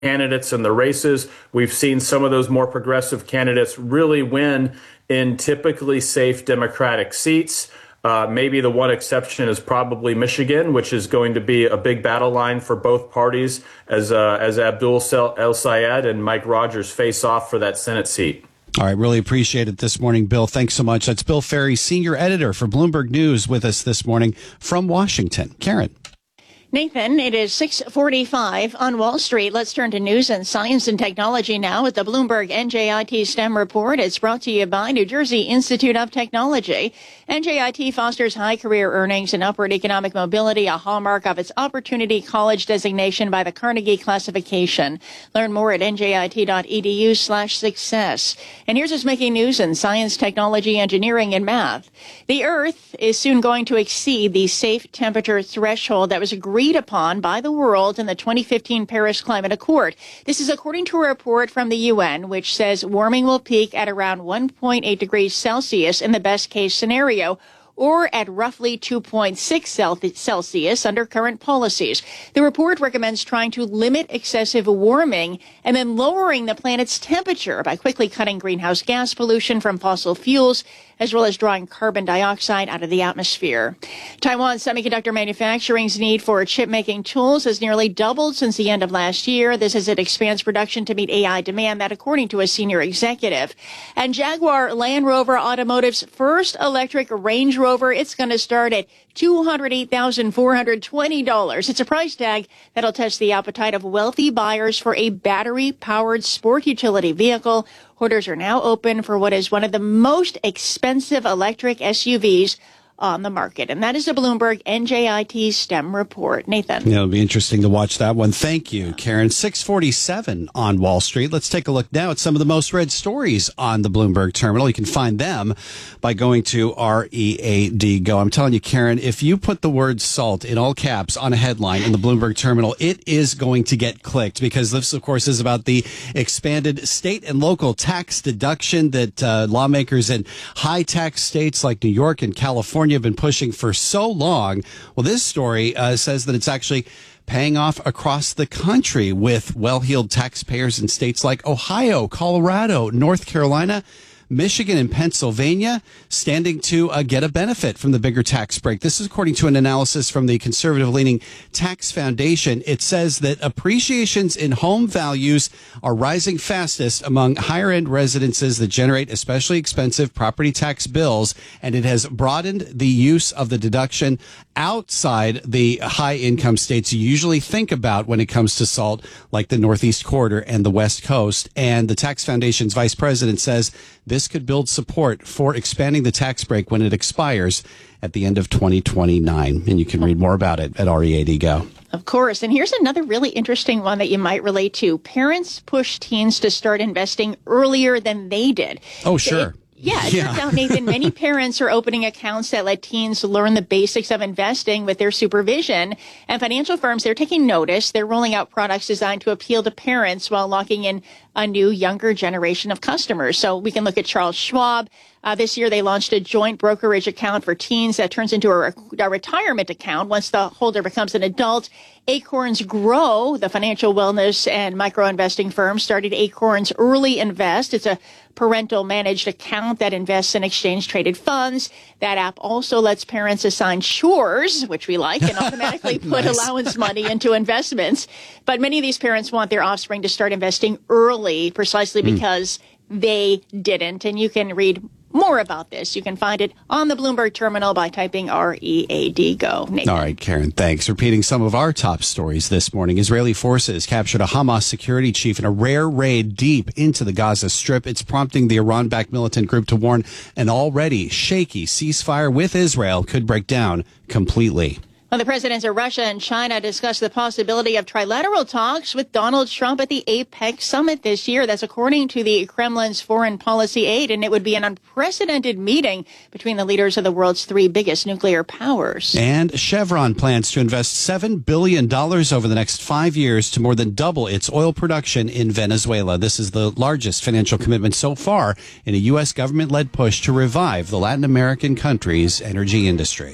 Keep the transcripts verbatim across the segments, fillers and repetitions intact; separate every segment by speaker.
Speaker 1: candidates in the races. We've seen some of those more progressive candidates really win in typically safe Democratic seats. Uh, maybe the one exception is probably Michigan, which is going to be a big battle line for both parties as uh, as Abdul El Sayed and Mike Rogers face off for that Senate seat.
Speaker 2: All right, really appreciate it this morning, Bill. Thanks so much. That's Bill Ferry, senior editor for Bloomberg News, with us this morning from Washington. Karen.
Speaker 3: Nathan, it is six forty-five on Wall Street. Let's turn to news and science and technology now with the Bloomberg N J I T STEM report. It's brought to you by New Jersey Institute of Technology. N J I T fosters high career earnings and upward economic mobility, a hallmark of its Opportunity College designation by the Carnegie Classification. Learn more at njit.edu slash success. And here's what's making news in science, technology, engineering, and math. The Earth is soon going to exceed the safe temperature threshold that was agreed upon by the world in the twenty fifteen Paris Climate Accord. This is according to a report from the U N, which says warming will peak at around one point eight degrees Celsius in the best case scenario, or at roughly two point six Celsius under current policies. The report recommends trying to limit excessive warming and then lowering the planet's temperature by quickly cutting greenhouse gas pollution from fossil fuels, as well as drawing carbon dioxide out of the atmosphere. Taiwan's semiconductor manufacturing's need for chip-making tools has nearly doubled since the end of last year. This as it expands production to meet A I demand, that according to a senior executive. And Jaguar Land Rover Automotive's first electric Range Rover, it's going to start at two hundred eight thousand four hundred twenty dollars. It's a price tag that'll test the appetite of wealthy buyers for a battery-powered sport utility vehicle. Orders are now open for what is one of the most expensive electric S U Vs on the market. And that is a Bloomberg N J I T STEM report. Nathan.
Speaker 2: Yeah, it'll be interesting to watch that one. Thank you, Karen. six forty-seven on Wall Street. Let's take a look now at some of the most read stories on the Bloomberg terminal. You can find them by going to R E A D Go. I'm telling you, Karen, if you put the word salt in all caps on a headline in the Bloomberg terminal, it is going to get clicked, because this, of course, is about the expanded state and local tax deduction that uh, lawmakers in high tax states like New York and California have been pushing for so long. Well, this story uh, says that it's actually paying off across the country, with well-heeled taxpayers in states like Ohio, Colorado, North Carolina, Michigan, and Pennsylvania standing to uh, get a benefit from the bigger tax break. This is according to an analysis from the conservative-leaning Tax Foundation. It says that appreciations in home values are rising fastest among higher-end residences that generate especially expensive property tax bills, and it has broadened the use of the deduction outside the high-income states you usually think about when it comes to salt, like the Northeast Corridor and the West Coast. And the Tax Foundation's vice president says this could build support for expanding the tax break when it expires at the end of twenty twenty-nine. And you can read more about it at R E A D Go.
Speaker 3: Of course. And here's another really interesting one that you might relate to. Parents push teens to start investing earlier than they did.
Speaker 2: Oh, sure.
Speaker 3: It, Yeah, it
Speaker 2: yeah.
Speaker 3: turns out, Nathan, many parents are opening accounts that let teens learn the basics of investing with their supervision. And financial firms, they're taking notice. They're rolling out products designed to appeal to parents while locking in a new, younger generation of customers. So we can look at Charles Schwab. Uh, this year, they launched a joint brokerage account for teens that turns into a, a retirement account once the holder becomes an adult. Acorns Grow, the financial wellness and micro investing firm, started Acorns Early Invest. It's a parental managed account that invests in exchange traded funds. That app also lets parents assign chores, which we like, and automatically put
Speaker 2: Nice.
Speaker 3: allowance money into investments. But many of these parents want their offspring to start investing early precisely
Speaker 2: Mm.
Speaker 3: because they didn't. And you can read more about this. You can find it on the Bloomberg terminal by typing R E A D Go. Nathan.
Speaker 2: All right, Karen, thanks. Repeating some of our top stories this morning. Israeli forces captured a Hamas security chief in a rare raid deep into the Gaza Strip. It's prompting the Iran-backed militant group to warn an already shaky ceasefire with Israel could break down completely.
Speaker 3: Well, the presidents of Russia and China discussed the possibility of trilateral talks with Donald Trump at the APEC summit this year. That's according to the Kremlin's foreign policy aide, and it would be an unprecedented meeting between the leaders of the world's three biggest nuclear powers.
Speaker 2: And Chevron plans to invest seven billion dollars over the next five years to more than double its oil production in Venezuela. This is the largest financial commitment so far in a U S government-led push to revive the Latin American country's energy industry.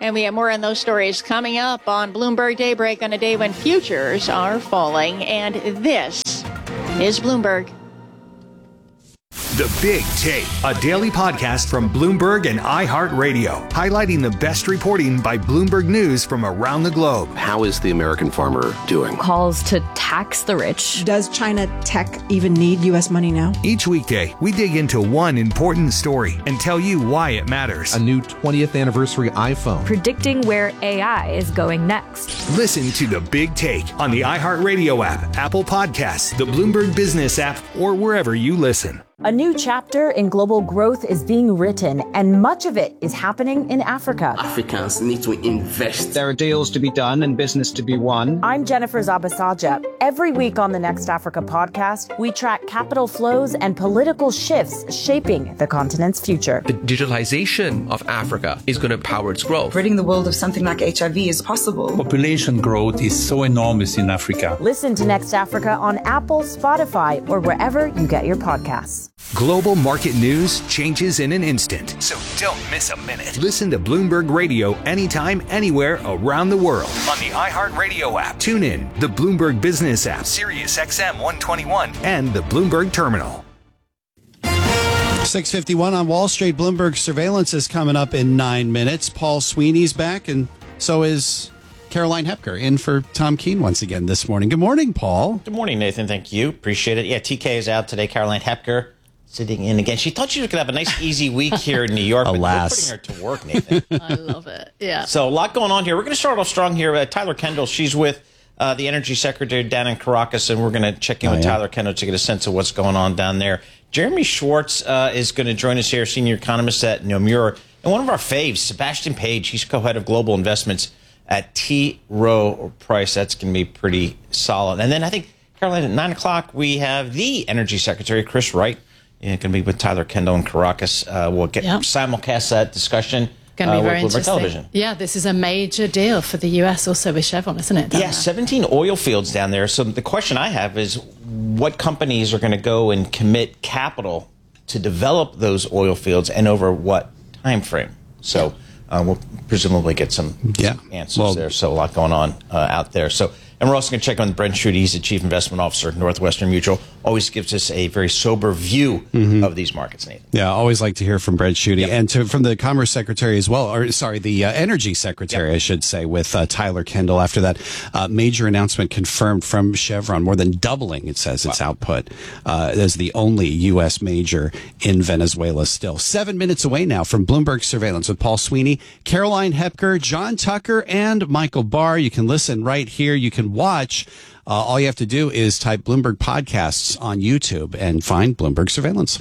Speaker 3: And we have more on those stories coming up on Bloomberg Daybreak on a day when futures are falling. And this is Bloomberg.
Speaker 4: The Big Take, a daily podcast from Bloomberg and iHeartRadio, highlighting the best reporting by Bloomberg News from around the globe.
Speaker 5: How is the American farmer doing?
Speaker 6: Calls to tax the rich.
Speaker 7: Does China tech even need U S money now?
Speaker 4: Each weekday, we dig into one important story and tell you why it matters.
Speaker 8: A new twentieth anniversary iPhone.
Speaker 6: Predicting where A I is going next.
Speaker 4: Listen to The Big Take on the iHeartRadio app, Apple Podcasts, the Bloomberg Business app, or wherever you listen.
Speaker 9: A new chapter in global growth is being written, and much of it is happening in Africa.
Speaker 10: Africans need to invest.
Speaker 11: There are deals to be done and business to be won.
Speaker 9: I'm Jennifer Zabasaja. Every week on the Next Africa podcast, we track capital flows and political shifts shaping the continent's future.
Speaker 12: The digitalization of Africa is going to power its growth.
Speaker 13: Ridding the world of something like H I V is possible.
Speaker 14: Population growth is so enormous in Africa.
Speaker 9: Listen to Next Africa on Apple, Spotify, or wherever you get your podcasts.
Speaker 4: Global market news changes in an instant, so don't miss a minute. Listen to Bloomberg Radio anytime, anywhere around the world on the iHeartRadio app. Tune in, the Bloomberg Business app, Sirius X M one twenty-one, and the Bloomberg Terminal.
Speaker 2: six fifty-one on Wall Street. Bloomberg Surveillance is coming up in nine minutes. Paul Sweeney's back, and so is Caroline Hepker, in for Tom Keene once again this morning. Good morning, Paul.
Speaker 15: Good morning, Nathan. Thank you. Appreciate it. Yeah, T K is out today. Caroline Hepker sitting in again. She thought she was going to have a nice, easy week here in New York.
Speaker 2: Alas.
Speaker 15: But we're putting her to work, Nathan.
Speaker 16: I love it. Yeah.
Speaker 15: So a lot going on here. We're going to start off strong here. Uh, Tyler Kendall, she's with uh, the Energy Secretary down in Caracas, and we're going to check in
Speaker 2: oh,
Speaker 15: with
Speaker 2: yeah.
Speaker 15: Tyler Kendall to get a sense of what's going on down there. Jeremy Schwartz uh, is going to join us here, senior economist at Nomura. And one of our faves, Sebastian Page, he's co-head of global investments at T. Rowe Price. That's going to be pretty solid. And then I think, Caroline, at nine o'clock, we have the Energy Secretary, Chris Wright. Yeah, going to be with Tyler Kendall in Caracas. Uh, we'll get
Speaker 16: yep.
Speaker 15: simulcast that discussion.
Speaker 16: Going to be
Speaker 15: uh,
Speaker 16: very
Speaker 15: with Bloomberg
Speaker 16: interesting.
Speaker 15: Television.
Speaker 16: Yeah, this is a major deal for the U S also with Chevron, isn't it?
Speaker 15: Yeah,
Speaker 16: there?
Speaker 15: seventeen oil fields down there. So the question I have is, what companies are going to go and commit capital to develop those oil fields, and over what time frame? So uh, we'll presumably get some,
Speaker 2: yeah.
Speaker 15: some answers
Speaker 2: well,
Speaker 15: there. So a lot going on uh, out there. So. And we're also going to check on Brent Schutte. He's the Chief Investment Officer at Northwestern Mutual. Always gives us a very sober view mm-hmm. of these markets, Nathan.
Speaker 2: Yeah, always like to hear from Brent Schutte.
Speaker 15: Yep.
Speaker 2: And to, from the Commerce Secretary as well, or sorry, the uh, Energy Secretary, yep. I should say, with uh, Tyler Kendall after that uh, major announcement confirmed from Chevron, more than doubling, it says, its wow. output uh, as the only U S major in Venezuela still. Seven minutes away now from Bloomberg Surveillance with Paul Sweeney, Caroline Hepker, John Tucker, and Michael Barr. You can listen right here. You can watch. Uh, all you have to do is type Bloomberg Podcasts on YouTube and find Bloomberg Surveillance.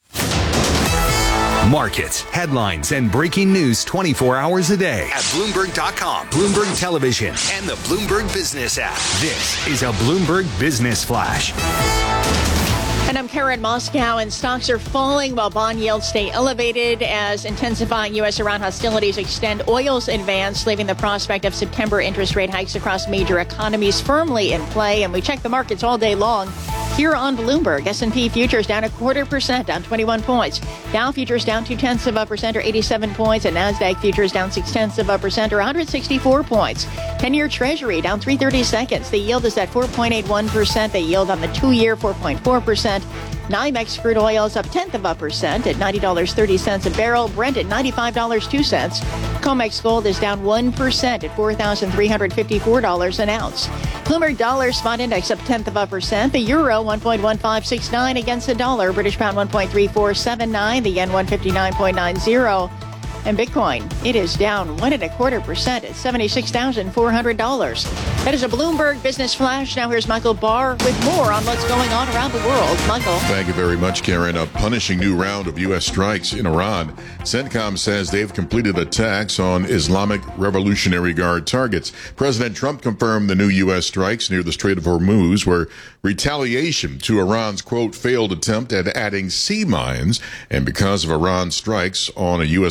Speaker 4: Markets, headlines, and breaking news twenty-four hours a day at Bloomberg dot com, Bloomberg Television, and the Bloomberg Business app. This is a Bloomberg Business Flash.
Speaker 3: And I'm Karen Moscow, and stocks are falling while bond yields stay elevated as intensifying U S-Iran hostilities extend oil's advance, leaving the prospect of September interest rate hikes across major economies firmly in play. And we check the markets all day long here on Bloomberg. S and P futures down a quarter percent, down twenty-one points. Dow futures down two-tenths of a percent, or eighty-seven points. And NASDAQ futures down six-tenths of a percent, or one hundred sixty-four points. ten-year Treasury down three thirty-seconds. The yield is at four point eight one percent. The yield on the two-year, four point four percent. NYMEX crude oil is up tenth of a percent at ninety dollars and thirty cents a barrel. Brent at ninety-five dollars and two cents. COMEX gold is down one percent at four thousand three hundred fifty-four dollars an ounce. Bloomberg dollar spot index up tenth of a percent. The euro one point one five six nine against the dollar. British pound one point three four seven nine. The yen one fifty-nine point nine zero. And Bitcoin, it is down one and a quarter percent at seventy-six thousand four hundred dollars. That is a Bloomberg Business Flash. Now here's Michael Barr with more on what's going on around the world. Michael.
Speaker 17: Thank you very much, Karen. A punishing new round of U S strikes in Iran. CENTCOM says they've completed attacks on Islamic Revolutionary Guard targets. President Trump confirmed the new U S strikes near the Strait of Hormuz were retaliation to Iran's, quote, failed attempt at adding sea mines, and because of Iran's strikes on a U S military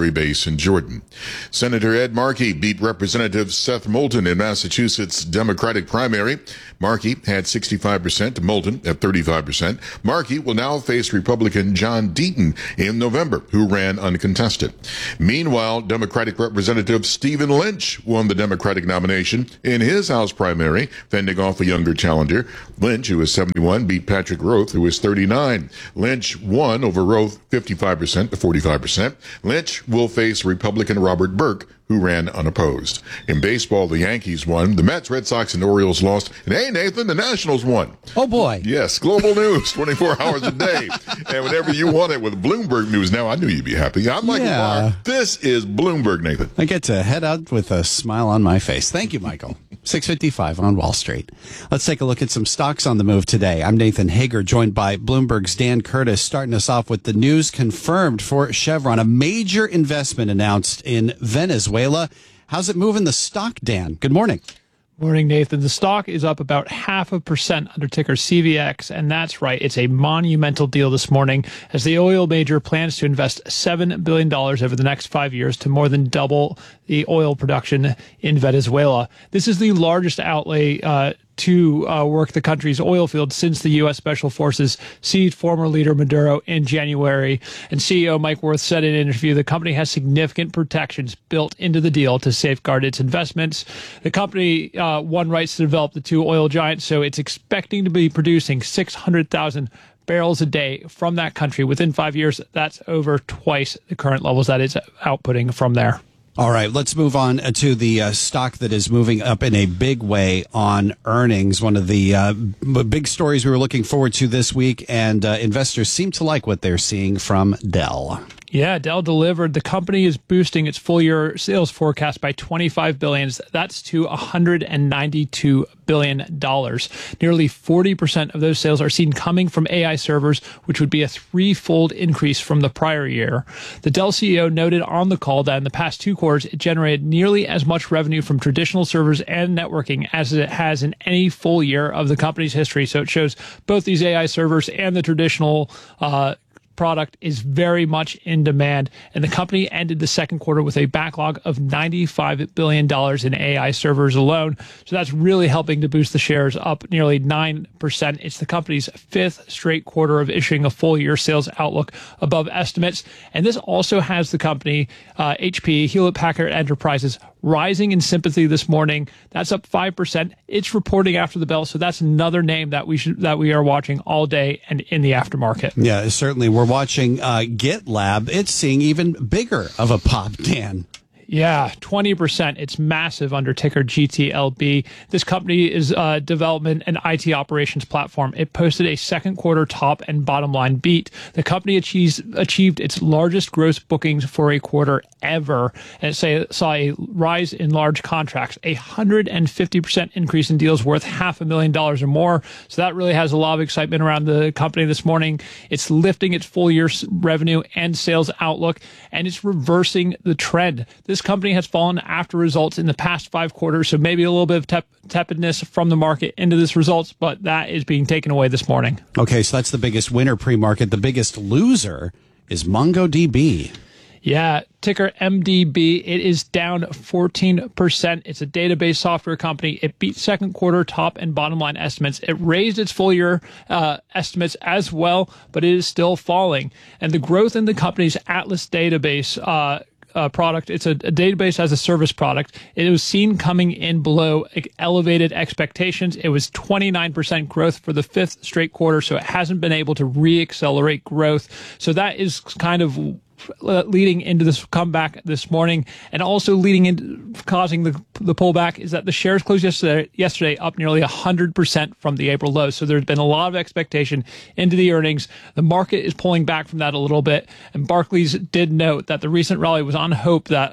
Speaker 17: military base in Jordan. Senator Ed Markey beat Representative Seth Moulton in Massachusetts Democratic primary. Markey had sixty-five percent, Moulton at thirty-five percent. Markey will now face Republican John Deaton in November, who ran uncontested. Meanwhile, Democratic Representative Stephen Lynch won the Democratic nomination in his House primary, fending off a younger challenger. Lynch, who is seventy-one, beat Patrick Roth, who is thirty-nine. Lynch won over Roth fifty-five percent to forty-five percent. Lynch will face Republican Robert Burke, who ran unopposed. In baseball, the Yankees won. The Mets, Red Sox, and Orioles lost. And hey, Nathan, the Nationals won.
Speaker 2: Oh, boy.
Speaker 17: Yes, global news, twenty-four hours a day. And whenever you want it with Bloomberg News now, I knew you'd be happy. I'm Michael
Speaker 2: Yeah.
Speaker 17: Barr. This is Bloomberg, Nathan.
Speaker 2: I get to head out with a smile on my face. Thank you, Michael. six fifty-five on Wall Street. Let's take a look at some stocks on the move today. I'm Nathan Hager, joined by Bloomberg's Dan Curtis, starting us off with the news confirmed for Chevron, a major investment announced in Venezuela. How's it moving the stock, Dan? Good morning.
Speaker 18: Morning, Nathan. The stock is up about half a percent under ticker C V X, and that's right. It's a monumental deal this morning as the oil major plans to invest seven billion dollars over the next five years to more than double the oil production in Venezuela. This is the largest outlay uh, to uh, work the country's oil field since the U S Special Forces seized former leader Maduro in January. And C E O Mike Wirth said in an interview the company has significant protections built into the deal to safeguard its investments. The company uh, won rights to develop the two oil giants, so it's expecting to be producing six hundred thousand barrels a day from that country within five years. That's over twice the current levels that it's outputting from there.
Speaker 2: All right, let's move on to the uh, stock that is moving up in a big way on earnings. One of the uh, big stories we were looking forward to this week, and uh, investors seem to like what they're seeing from Dell.
Speaker 18: Yeah, Dell delivered. The company is boosting its full-year sales forecast by twenty-five billion dollars. That's to one hundred ninety-two billion dollars. Nearly forty percent of those sales are seen coming from A I servers, which would be a threefold increase from the prior year. The Dell C E O noted on the call that in the past two quarters, it generated nearly as much revenue from traditional servers and networking as it has in any full year of the company's history. So it shows both these A I servers and the traditional uh product is very much in demand, and the company ended the second quarter with a backlog of ninety-five billion dollars in A I servers alone. So that's really helping to boost the shares up nearly nine percent. It's the company's fifth straight quarter of issuing a full year sales outlook above estimates. And this also has the company, uh, H P, Hewlett Packard Enterprises, rising in sympathy this morning. That's up five percent. It's reporting after the bell, so that's another name that we should that we are watching all day and in the aftermarket.
Speaker 2: Yeah, certainly. We're watching uh, GitLab. It's seeing even bigger of a pop, Dan.
Speaker 18: Yeah, twenty percent. It's massive under ticker G T L B. This company is a development and I T operations platform. It posted a second quarter top and bottom line beat. The company achieves, achieved its largest gross bookings for a quarter ever, and it say, saw a rise in large contracts, a one hundred fifty percent increase in deals worth half a million dollars or more. So that really has a lot of excitement around the company this morning. It's lifting its full year revenue and sales outlook, and it's reversing the trend. This company has fallen after results in the past five quarters, so maybe a little bit of tep- tepidness from the market into this results, but that is being taken away this morning.
Speaker 2: Okay, so that's the biggest winner pre-market. The biggest loser is MongoDB.
Speaker 18: Yeah, ticker M D B. It is down fourteen percent. It's a database software company. It beat second quarter top and bottom line estimates. It raised its full year uh, estimates as well, but it is still falling. And the growth in the company's Atlas database uh Uh, product. It's a, a database as a service product. It was seen coming in below elevated expectations. It was twenty-nine percent growth for the fifth straight quarter, so it hasn't been able to re-accelerate growth. So that is kind of leading into this comeback this morning, and also leading into causing the the pullback is that the shares closed yesterday yesterday up nearly one hundred percent from the April low. So there's been a lot of expectation into the earnings. The market is pulling back from that a little bit, and Barclays did note that the recent rally was on hope that uh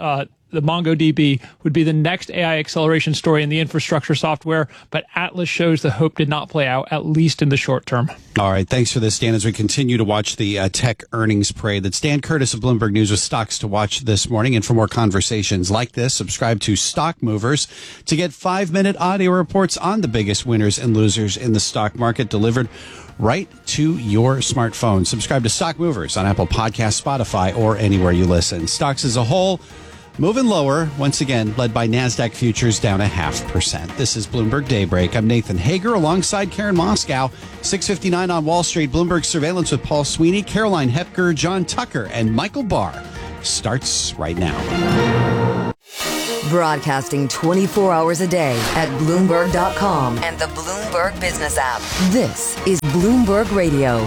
Speaker 18: the MongoDB would be the next A I acceleration story in the infrastructure software, but Atlas shows the hope did not play out, at least in the short term.
Speaker 2: All right. Thanks for this, Dan, as we continue to watch the uh, tech earnings parade. That's Dan Curtis of Bloomberg News with stocks to watch this morning. And for more conversations like this, subscribe to Stock Movers to get five-minute audio reports on the biggest winners and losers in the stock market delivered right to your smartphone. Subscribe to Stock Movers on Apple Podcasts, Spotify, or anywhere you listen. Stocks as a whole moving lower, once again, led by NASDAQ futures down a half percent. This is Bloomberg Daybreak. I'm Nathan Hager alongside Karen Moscow. six fifty-nine on Wall Street. Bloomberg Surveillance with Paul Sweeney, Caroline Hepker, John Tucker, and Michael Barr starts right now.
Speaker 19: Broadcasting twenty-four hours a day at Bloomberg dot com and the Bloomberg Business app. This is Bloomberg Radio.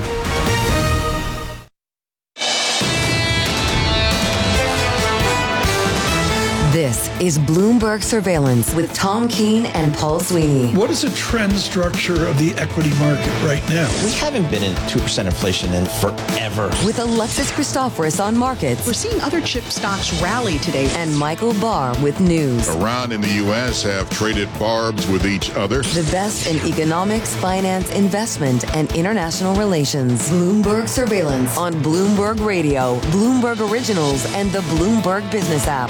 Speaker 19: This is Bloomberg Surveillance with Tom Keene and Paul Sweeney.
Speaker 20: What is the trend structure of the equity market right now?
Speaker 15: We haven't been in two percent inflation in forever.
Speaker 19: With Alexis Christoforous on markets.
Speaker 21: We're seeing other chip stocks rally today.
Speaker 19: And Michael Barr with news.
Speaker 17: Iran and the U S have traded barbs with each other.
Speaker 19: The best in economics, finance, investment, and international relations. Bloomberg Surveillance on Bloomberg Radio, Bloomberg Originals, and the Bloomberg Business app.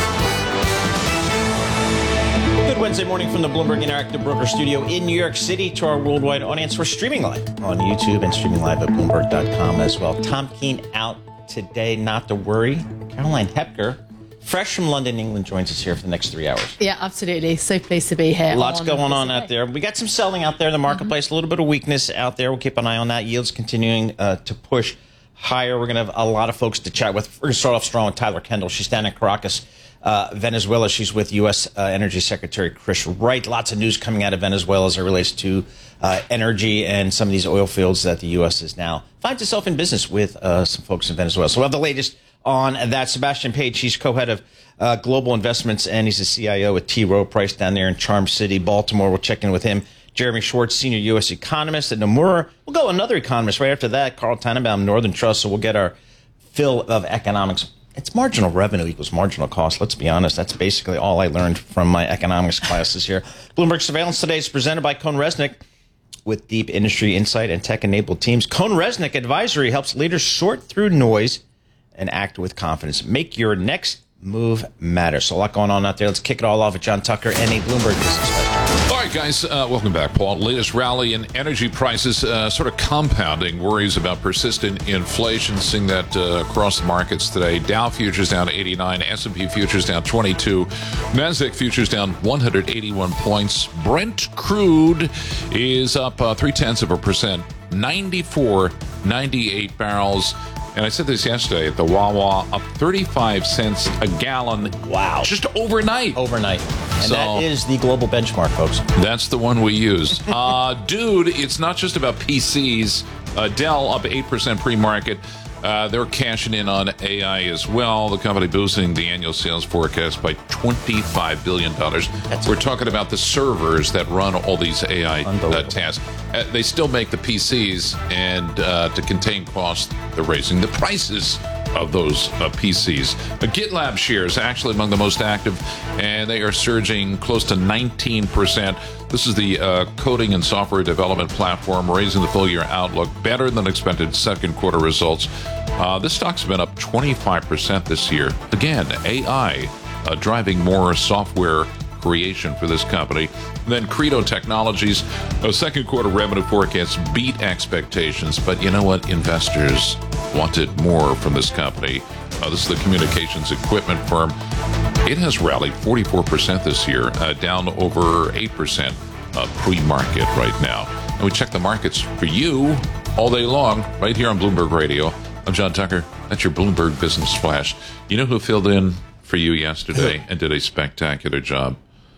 Speaker 15: Good Wednesday morning from the Bloomberg Interactive Broker Studio in New York City. To our worldwide audience, we're streaming live on YouTube and streaming live at Bloomberg dot com as well. Tom Keene out today, not to worry. Caroline Hepker, fresh from London, England, joins us here for the next three hours.
Speaker 16: Yeah, absolutely. So pleased to be here.
Speaker 15: Lots
Speaker 16: on
Speaker 15: going on out there. We got some selling out there in the marketplace, mm-hmm. a little bit of weakness out there. We'll keep an eye on that. Yields continuing uh, to push higher. We're going to have a lot of folks to chat with. We're going to start off strong with Tyler Kendall. She's down in Caracas, Uh, Venezuela. She's with U S Uh, Energy Secretary Chris Wright. Lots of news coming out of Venezuela as it relates to uh, energy and some of these oil fields that the U S is now finds itself in business with uh, some folks in Venezuela. So we'll have the latest on that. Sebastian Page, he's co-head of uh, global investments, and he's the C I O at T. Rowe Price down there in Charm City, Baltimore. We'll check in with him. Jeremy Schwartz, senior U S economist at Nomura. We'll go another economist right after that, Carl Tannenbaum, Northern Trust. So we'll get our fill of economics. It's marginal revenue equals marginal cost. Let's be honest. That's basically all I learned from my economics classes here. Bloomberg Surveillance today is presented by CohnReznick with deep industry insight and tech-enabled teams. CohnReznick Advisory helps leaders sort through noise and act with confidence. Make your next move matter. So a lot going on out there. Let's kick it all off with John Tucker and a Bloomberg Business Special.
Speaker 22: All right, guys, uh, welcome back, Paul. Latest rally in energy prices uh, sort of compounding worries about persistent inflation. Seeing that uh, across the markets today. Dow futures down eighty-nine, S and P futures down twenty-two, NASDAQ futures down one hundred eighty-one points. Brent crude is up uh, three-tenths of a percent, ninety-four ninety-eight barrels. And I said this yesterday at the Wawa, up thirty-five cents a gallon.
Speaker 15: Wow.
Speaker 22: Just overnight.
Speaker 15: Overnight. And
Speaker 22: so,
Speaker 15: that is the global benchmark, folks.
Speaker 22: That's the one we use. uh, dude, it's not just about P Cs. Uh, Dell up eight percent pre-market. Uh, they're cashing in on A I as well. The company boosting the annual sales forecast by twenty-five billion dollars. That's We're talking about the servers that run all these A I uh, tasks. Uh, they still make the P Cs, and uh, to contain costs, they're raising the prices of those uh, P Cs. Uh, GitLab shares actually among the most active, and they are surging close to nineteen percent. This is the uh, coding and software development platform, raising the full-year outlook, better than expected second quarter results. Uh, this stock's been up twenty-five percent this year. Again, A I uh, driving more software creation for this company. And then Credo Technologies, a second quarter revenue forecast beat expectations, but you know what? Investors wanted more from this company. Uh, this is the communications equipment firm. It has rallied forty-four percent this year, uh, down over eight percent uh, pre-market right now. And we check the markets for you all day long, right here on Bloomberg Radio. I'm John Tucker. That's your Bloomberg Business Flash. You know who filled in for you yesterday and did a spectacular job?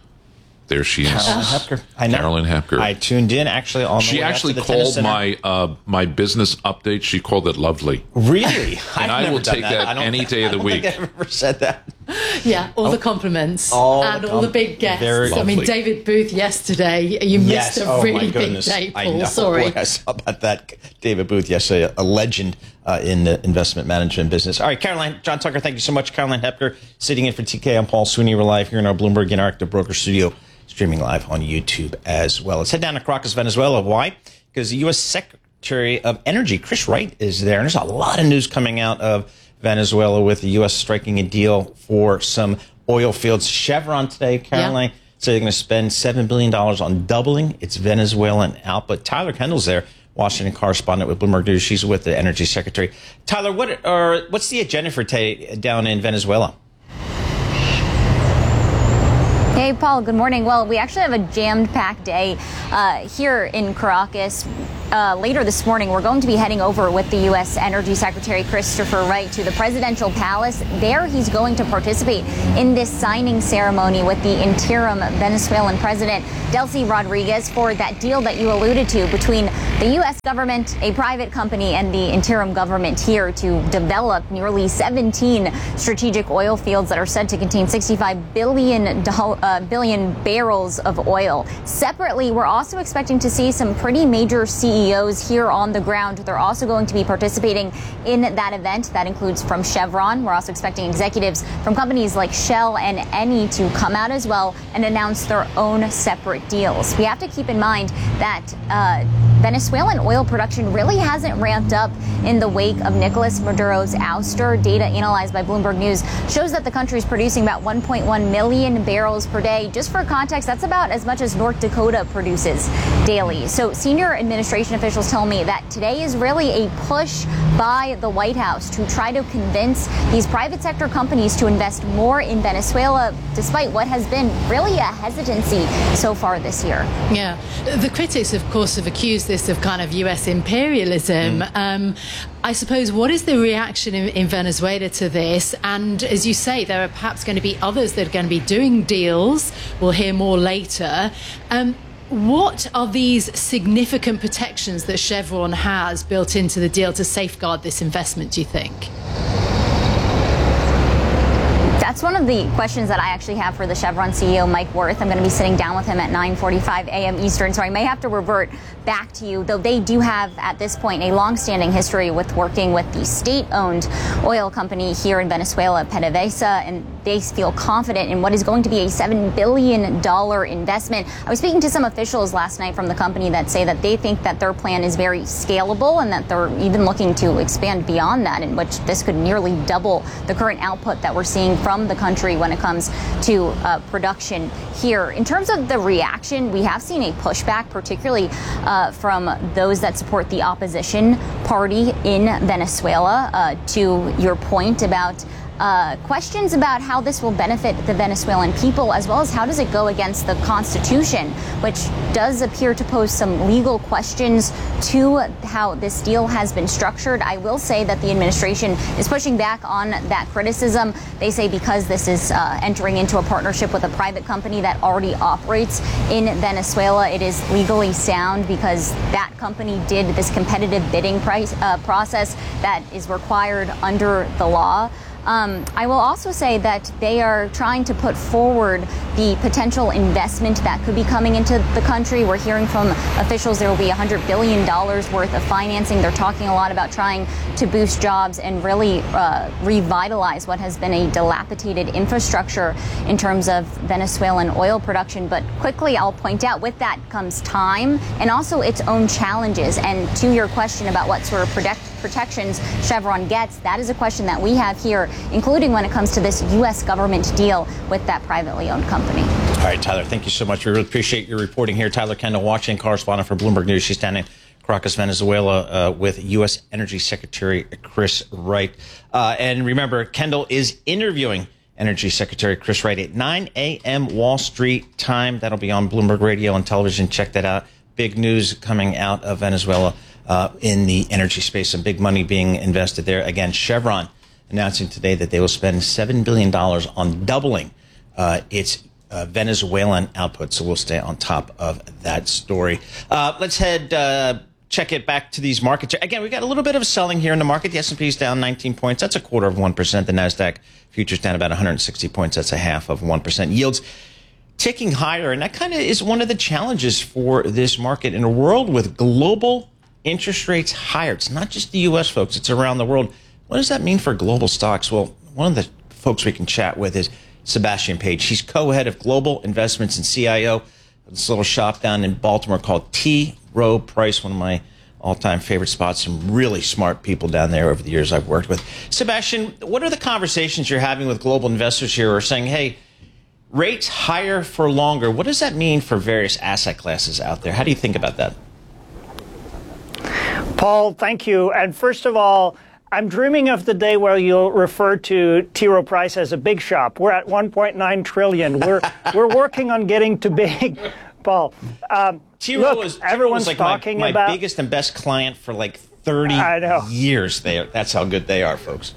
Speaker 22: There she is.
Speaker 15: Caroline Hepker. I know.
Speaker 22: Caroline Hepker.
Speaker 15: I tuned in actually on the
Speaker 22: She
Speaker 15: way
Speaker 22: actually
Speaker 15: to the
Speaker 22: called my uh, my business update. She called it lovely.
Speaker 15: Really?
Speaker 22: And
Speaker 15: I've
Speaker 22: I will
Speaker 15: never done
Speaker 22: take
Speaker 15: that,
Speaker 22: that
Speaker 15: I don't
Speaker 22: any
Speaker 15: think,
Speaker 22: day of the
Speaker 15: I don't
Speaker 22: week.
Speaker 15: think I've ever said that.
Speaker 16: Yeah, all oh, the compliments
Speaker 15: all
Speaker 16: and
Speaker 15: the
Speaker 16: all the big guests.
Speaker 15: Very
Speaker 16: I mean,
Speaker 15: lovely.
Speaker 16: David Booth yesterday. You missed
Speaker 15: yes.
Speaker 16: a
Speaker 15: oh,
Speaker 16: really big
Speaker 15: goodness.
Speaker 16: day, Paul.
Speaker 15: I know.
Speaker 16: Sorry.
Speaker 15: Boy, I saw about that. David Booth yesterday, a legend uh, in the investment management business. All right, Caroline, John Tucker, thank you so much. Caroline Hepker sitting in for T K. I'm Paul Sweeney. We're live here in our Bloomberg Interactive Broker Studio, streaming live on YouTube as well. Let's head down to Caracas, Venezuela. Why? Because the U S Secretary of Energy, Chris Wright, is there. And there's a lot of news coming out of Venezuela with the U S striking a deal for some oil fields. Chevron today, Caroline, yeah. so they're going to spend seven billion dollars on doubling its Venezuelan output. Tyler Kendall's there, Washington correspondent with Bloomberg News. She's with the Energy Secretary. Tyler, what are, what's the agenda for today down in Venezuela?
Speaker 1: Hey, Paul, good morning. Well, we actually have a jammed-packed day uh, here in Caracas. Uh, later this morning, we're going to be heading over with the U S Energy Secretary Christopher Wright to the presidential palace. There, he's going to participate in this signing ceremony with the interim Venezuelan president, Delcy Rodriguez, for that deal that you alluded to between the U S government, a private company, and the interim government here to develop nearly seventeen strategic oil fields that are said to contain sixty-five billion, uh, billion barrels of oil. Separately, we're also expecting to see some pretty major C E Os here on the ground. They're also going to be participating in that event. That includes from Chevron. We're also expecting executives from companies like Shell and Eni to come out as well and announce their own separate deals. We have to keep in mind that uh, Venezuelan oil production really hasn't ramped up in the wake of Nicolas Maduro's ouster. Data analyzed by Bloomberg News shows that the country is producing about one point one million barrels per day. Just for context, that's about as much as North Dakota produces daily. So senior administration officials tell me that today is really a push by the White House to try to convince these private sector companies to invest more in Venezuela, despite what has been really a hesitancy so far this year.
Speaker 16: Yeah. The critics, of course, have accused this of kind of U S imperialism. Mm. Um, I suppose, what is the reaction in, in Venezuela to this? And as you say, there are perhaps going to be others that are going to be doing deals. We'll hear more later. Um, What are these significant protections that Chevron has built into the deal to safeguard this investment, do you think?
Speaker 1: That's one of the questions that I actually have for the Chevron C E O, Mike Wirth. I'm going to be sitting down with him at nine forty-five a.m. Eastern, so I may have to revert back to you, though they do have, at this point, a long-standing history with working with the state-owned oil company here in Venezuela, PDVSA, and they feel confident in what is going to be a seven billion dollars investment. I was speaking to some officials last night from the company that say that they think that their plan is very scalable and that they're even looking to expand beyond that, in which this could nearly double the current output that we're seeing from the country when it comes to uh, production here. In terms of the reaction, we have seen a pushback, particularly uh, from those that support the opposition party in Venezuela, uh, to your point about Uh, questions about how this will benefit the Venezuelan people, as well as how does it go against the Constitution, which does appear to pose some legal questions to how this deal has been structured. I will say that the administration is pushing back on that criticism. They say because this is uh, entering into a partnership with a private company that already operates in Venezuela, it is legally sound because that company did this competitive bidding price, uh, process that is required under the law. Um, I will also say that they are trying to put forward the potential investment that could be coming into the country. We're hearing from officials there will be one hundred billion dollars worth of financing. They're talking a lot about trying to boost jobs and really uh, revitalize what has been a dilapidated infrastructure in terms of Venezuelan oil production. But quickly, I'll point out with that comes time and also its own challenges. And to your question about what sort of protect protections Chevron gets, that is a question that we have here, including when it comes to this U S government deal with that privately owned company.
Speaker 15: All right, Tyler, thank you so much. We really appreciate your reporting here. Tyler Kendall, Washington correspondent for Bloomberg News. She's standing in Caracas, Venezuela, uh, with U S Energy Secretary Chris Wright. Uh, and remember, Kendall is interviewing Energy Secretary Chris Wright at nine a.m. Wall Street time. That'll be on Bloomberg Radio and television. Check that out. Big news coming out of Venezuela uh, in the energy space. Some big money being invested there. Again, Chevron announcing today that they will spend seven billion dollars on doubling uh, its uh, Venezuelan output. So we'll stay on top of that story. Uh, let's head uh, check it back to these markets. Again, we've got a little bit of selling here in the market. The S and P is down nineteen points. That's a quarter of one percent. The NASDAQ futures down about one hundred sixty points. That's a half of one percent. Yields ticking higher. And that kind of is one of the challenges for this market in a world with global interest rates higher. It's not just the U S, folks. It's around the world. What does that mean for global stocks? Well, one of the folks we can chat with is Sebastian Page. He's co-head of global investments and C I O of this little shop down in Baltimore called T. Rowe Price, one of my all-time favorite spots. Some really smart people down there over the years I've worked with. Sebastian, what are the conversations you're having with global investors here who are saying, hey, rates higher for longer? What does that mean for various asset classes out there? How do you think about that?
Speaker 5: Paul, thank you. And first of all, I'm dreaming of the day where you'll refer to T. Rowe Price as a big shop. We're at one point nine trillion. We're we're working on getting to big, Paul. Um,
Speaker 15: T. Rowe was,
Speaker 5: everyone's
Speaker 15: was like
Speaker 5: talking
Speaker 15: my, my
Speaker 5: about
Speaker 15: biggest and best client for like thirty years. They are, that's how good they are, folks.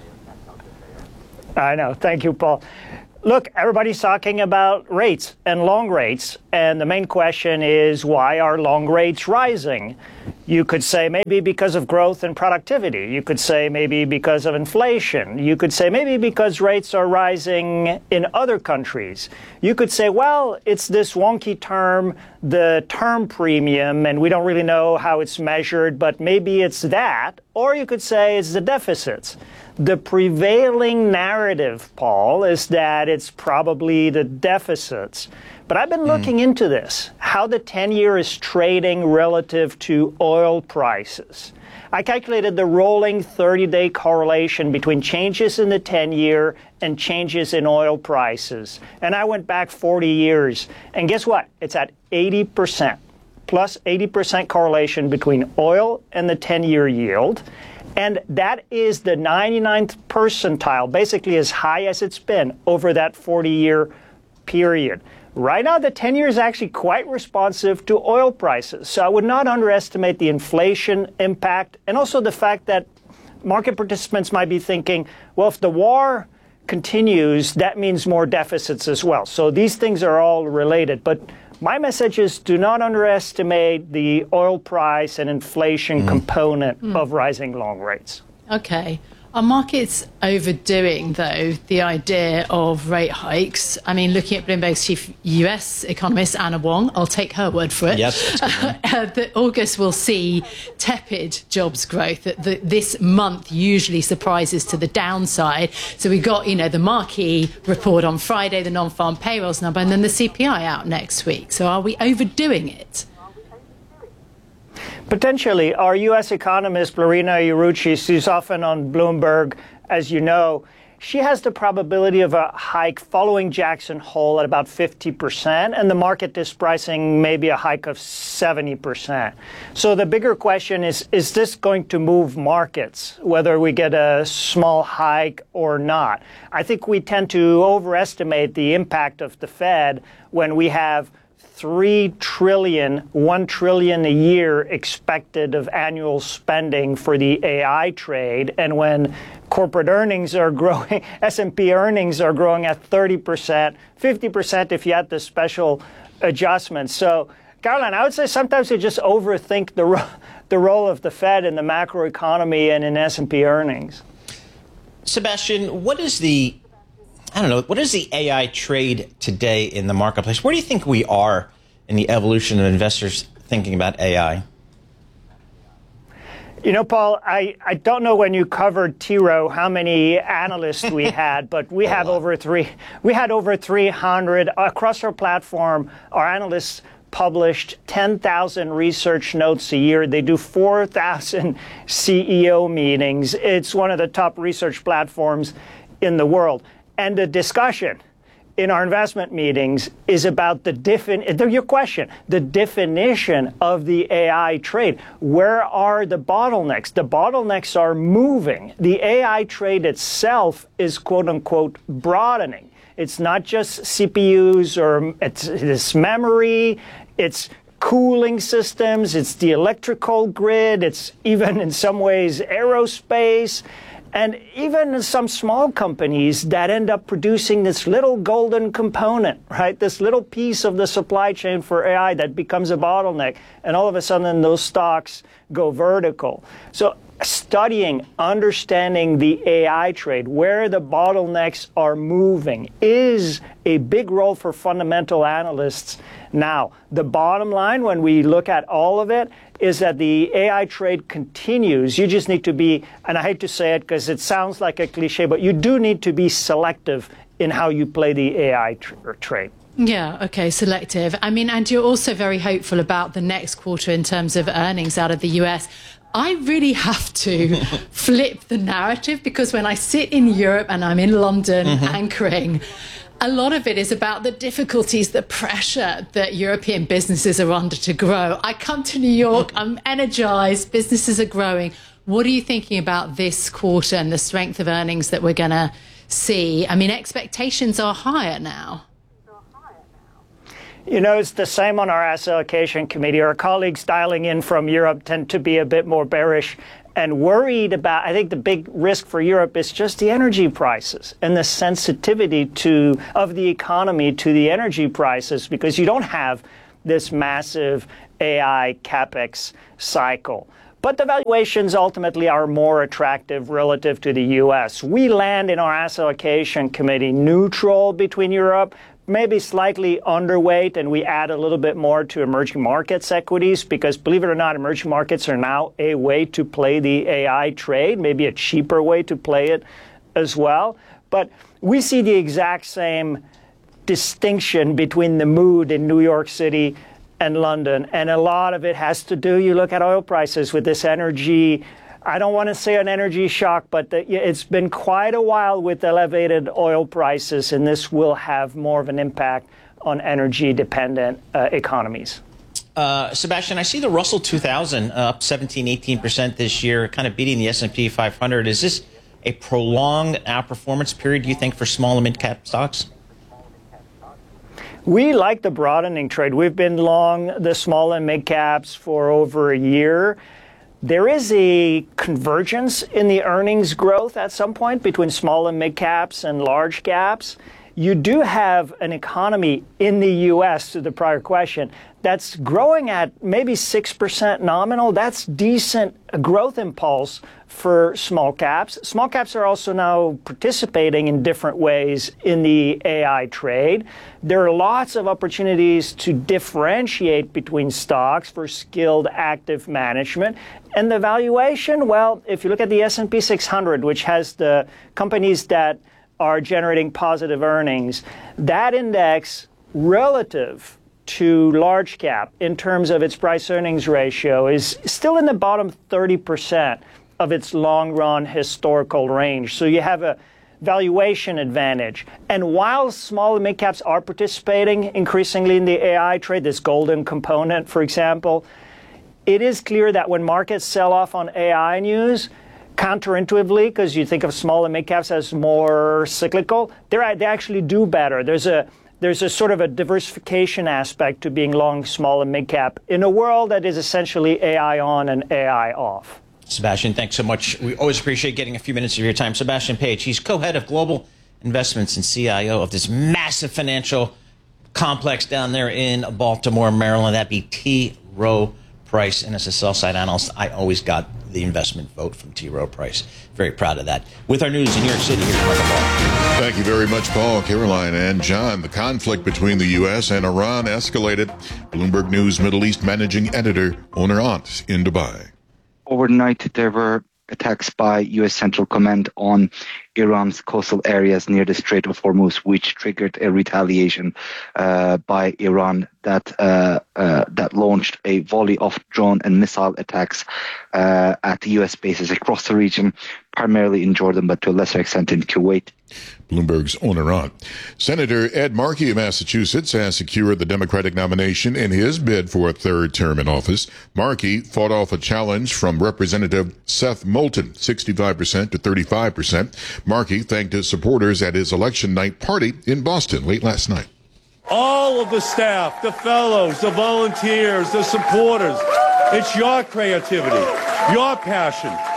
Speaker 5: I know. Thank you, Paul. Look, everybody's talking about rates and long rates, and the main question is, why are long rates rising? You could say maybe because of growth and productivity. You could say maybe because of inflation. You could say maybe because rates are rising in other countries. You could say, well, it's this wonky term, the term premium, and we don't really know how it's measured, but maybe it's that. Or you could say it's the deficits. The prevailing narrative, Paul, is that it's probably the deficits. But I've been looking mm. into this, how the ten-year is trading relative to oil prices. I calculated the rolling thirty-day correlation between changes in the ten-year and changes in oil prices. And I went back forty years. And guess what? It's at eighty percent, plus eighty percent correlation between oil and the ten-year yield. And that is the ninety-ninth percentile, basically as high as it's been over that forty-year period. Right now, the ten-year is actually quite responsive to oil prices. So I would not underestimate the inflation impact, and also the fact that market participants might be thinking, well, if the war continues, that means more deficits as well. So these things are all related. But my message is, do not underestimate the oil price and inflation mm. component mm. of rising long rates.
Speaker 16: Okay. Are markets overdoing, though, the idea of rate hikes? I mean, looking at Bloomberg's chief U S economist, Anna Wong, I'll take her word for it.
Speaker 15: Yes,
Speaker 16: uh, that August will see tepid jobs growth. That, that this month usually surprises to the downside. So we got, you know, the marquee report on Friday, the non-farm payrolls number, and then the C P I out next week. So are we overdoing it?
Speaker 5: Potentially. Our U S economist, Lorena Iurucci, who's often on Bloomberg, as you know, she has the probability of a hike following Jackson Hole at about fifty percent, and the market is pricing maybe a hike of seventy percent. So the bigger question is, is this going to move markets, whether we get a small hike or not? I think we tend to overestimate the impact of the Fed when we have three trillion, one trillion a year expected of annual spending for the A I trade. And when corporate earnings are growing, S and P earnings are growing at thirty percent, fifty percent if you add the special adjustments. So, Caroline, I would say sometimes you just overthink the, ro- the role of the Fed in the macroeconomy and in S and P earnings.
Speaker 15: Sebastian, what is the I don't know. What is the A I trade today in the marketplace? Where do you think we are in the evolution of investors thinking about A I?
Speaker 5: You know, Paul, I, I don't know when you covered T. Rowe how many analysts we had, but we have over three. We had over three hundred across our platform. Our analysts published ten thousand research notes a year. They do four thousand C E O meetings. It's one of the top research platforms in the world. And the discussion in our investment meetings is about the defin- your question, the definition of the A I trade. Where are the bottlenecks? The bottlenecks are moving. The A I trade itself is, quote unquote, broadening. It's not just C P Us or it's, it's memory, it's cooling systems, it's the electrical grid, it's even in some ways aerospace. And even some small companies that end up producing this little golden component, right? This little piece of the supply chain for A I that becomes a bottleneck. And all of a sudden those stocks go vertical. So studying, understanding the A I trade, where the bottlenecks are moving, is a big role for fundamental analysts now. The bottom line, when we look at all of it, is that the A I trade continues. You just need to be, and I hate to say it because it sounds like a cliche, but you do need to be selective in how you play the A I tr- trade.
Speaker 16: Yeah, okay, selective. I mean, and you're also very hopeful about the next quarter in terms of earnings out of the U S. I really have to flip the narrative, because when I sit in Europe and I'm in London mm-hmm. anchoring, a lot of it is about the difficulties, the pressure that European businesses are under to grow. I come to New York, I'm energized, businesses are growing. What are you thinking about this quarter and the strength of earnings that we're going to see? I mean, expectations are higher now.
Speaker 5: You know, it's the same on our asset allocation committee. Our colleagues dialing in from Europe tend to be a bit more bearish and worried about, I think the big risk for Europe is just the energy prices and the sensitivity to of the economy to the energy prices, because you don't have this massive A I CapEx cycle. But the valuations ultimately are more attractive relative to the U S. We land in our asset allocation committee neutral between Europe, maybe slightly underweight, and we add a little bit more to emerging markets equities, because believe it or not, emerging markets are now a way to play the A I trade, maybe a cheaper way to play it as well. But we see the exact same distinction between the mood in New York City and London, and a lot of it has to do, you look at oil prices with this energy, I don't want to say an energy shock, but the, it's been quite a while with elevated oil prices, and this will have more of an impact on energy-dependent uh, economies.
Speaker 15: Uh, Sebastian, I see the Russell two thousand uh, up seventeen, eighteen percent this year, kind of beating the S and P five hundred. Is this a prolonged outperformance period, do you think, for small and mid-cap stocks?
Speaker 5: We like the broadening trade. We've been long the small and mid-caps for over a year. There is a convergence in the earnings growth at some point between small and mid caps and large caps. You do have an economy in the U S, to the prior question, that's growing at maybe six percent nominal. That's decent growth impulse for small caps. Small caps are also now participating in different ways in the A I trade. There are lots of opportunities to differentiate between stocks for skilled active management. And the valuation, well, if you look at the S and P six hundred, which has the companies that are generating positive earnings, that index relative to large cap in terms of its price earnings ratio is still in the bottom thirty percent of its long run historical range. So you have a valuation advantage. And while small and mid caps are participating increasingly in the A I trade, this golden component, for example, it is clear that when markets sell off on A I news, counterintuitively, because you think of small and mid caps as more cyclical, they're, they actually do better. There's a There's a sort of a diversification aspect to being long, small, and mid-cap in a world that is essentially A I on and A I off.
Speaker 15: Sebastian, thanks so much. We always appreciate getting a few minutes of your time. Sebastian Page, he's co-head of global investments and C I O of this massive financial complex down there in Baltimore, Maryland. That'd be T. Rowe Price. And as a sell-side analyst, I always got the investment vote from T. Rowe Price. Very proud of that. With our news in New York City, here's Michael Paul.
Speaker 17: Thank you very much, Paul, Caroline, and John. The conflict between the U S and Iran escalated. Bloomberg News Middle East managing editor Oner Ant in Dubai.
Speaker 7: Overnight, there were attacks by U S Central Command on Iran's coastal areas near the Strait of Hormuz, which triggered a retaliation uh, by Iran that uh, uh, that launched a volley of drone and missile attacks uh, at U S bases across the region, primarily in Jordan, but to a lesser extent in Kuwait.
Speaker 17: Bloomberg's Oner Ant. Senator Ed Markey of Massachusetts has secured the Democratic nomination in his bid for a third term in office. Markey fought off a challenge from Representative Seth Moulton, sixty-five percent to thirty-five percent. Markey thanked his supporters at his election night party in Boston late last night.
Speaker 8: All of the staff, the fellows, the volunteers, the supporters, it's your creativity, your passion,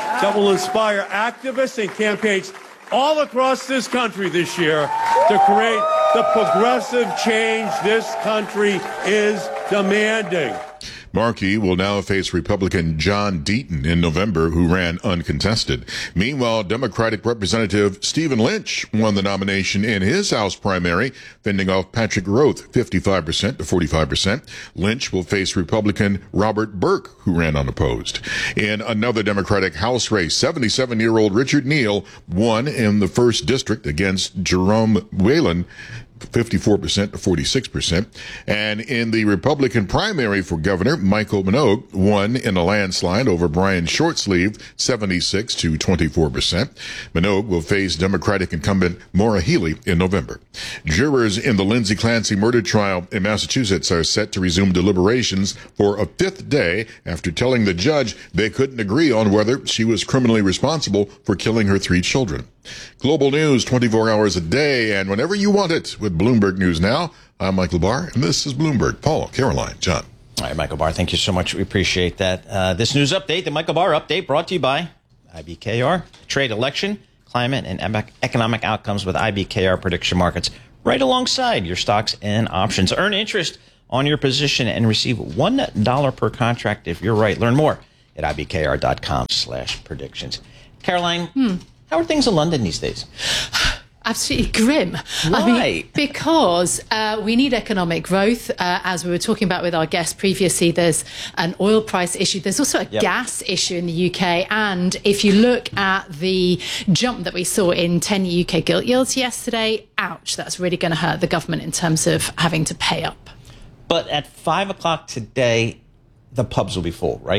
Speaker 8: that will inspire activists and campaigns all across this country this year to create the progressive change this country is demanding.
Speaker 17: Markey will now face Republican John Deaton in November, who ran uncontested. Meanwhile, Democratic Representative Stephen Lynch won the nomination in his House primary, fending off Patrick Roth fifty-five percent to forty-five percent. Lynch will face Republican Robert Burke, who ran unopposed. In another Democratic House race, seventy-seven-year-old Richard Neal won in the first district against Jerome Whalen, fifty-four percent to forty-six percent. And in the Republican primary for governor, Michael Minogue won in a landslide over Brian Shortsleeve, seventy-six to twenty-four percent. Minogue will face Democratic incumbent Maura Healey in November. Jurors in the Lindsay Clancy murder trial in Massachusetts are set to resume deliberations for a fifth day after telling the judge they couldn't agree on whether she was criminally responsible for killing her three children. Global news twenty-four hours a day and whenever you want it with Bloomberg News Now. I'm Michael Barr, and this is Bloomberg. Paul, Caroline, John.
Speaker 15: All right, Michael Barr, thank you so much. We appreciate that. Uh, this news update, the Michael Barr Update, brought to you by I B K R. Trade, election, climate, and economic outcomes with I B K R prediction markets right alongside your stocks and options. Earn interest on your position and receive one dollar per contract if you're right. Learn more at ibkr.com slash predictions. Caroline, hmm. how are things in London these days?
Speaker 16: Absolutely grim.
Speaker 15: Why?
Speaker 16: I mean, because uh, we need economic growth. Uh, as we were talking about with our guest previously, there's an oil price issue. There's also a
Speaker 15: Yep.
Speaker 16: gas issue in the U K. And if you look at the jump that we saw in ten-year U K gilt yields yesterday, ouch, that's really going to hurt the government in terms of having to pay up.
Speaker 15: But at five o'clock today, the pubs will be full, right?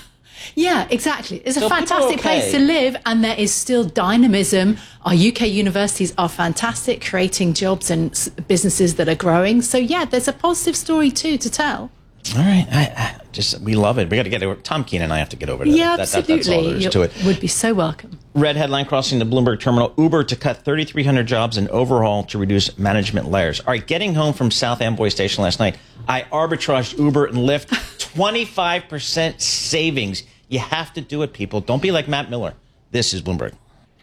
Speaker 16: Yeah, exactly. It's a
Speaker 15: So people are
Speaker 16: fantastic
Speaker 15: okay.
Speaker 16: place to live, and there is still dynamism. Our U K universities are fantastic, creating jobs and s- businesses that are growing. So, yeah, there's a positive story, too, to tell.
Speaker 15: All right. I, I just we love it. We got to get over. Tom Keene and I have to get over to
Speaker 16: Yeah,
Speaker 15: that. That-
Speaker 16: absolutely.
Speaker 15: that's all there is
Speaker 16: You
Speaker 15: to it.
Speaker 16: would be so welcome.
Speaker 15: Red headline crossing the Bloomberg terminal. Uber to cut thirty-three hundred jobs and overhaul to reduce management layers. All right. Getting home from South Amboy Station last night, I arbitraged Uber and Lyft. twenty-five percent savings. You have to do it, people. Don't be like Matt Miller. This is Bloomberg.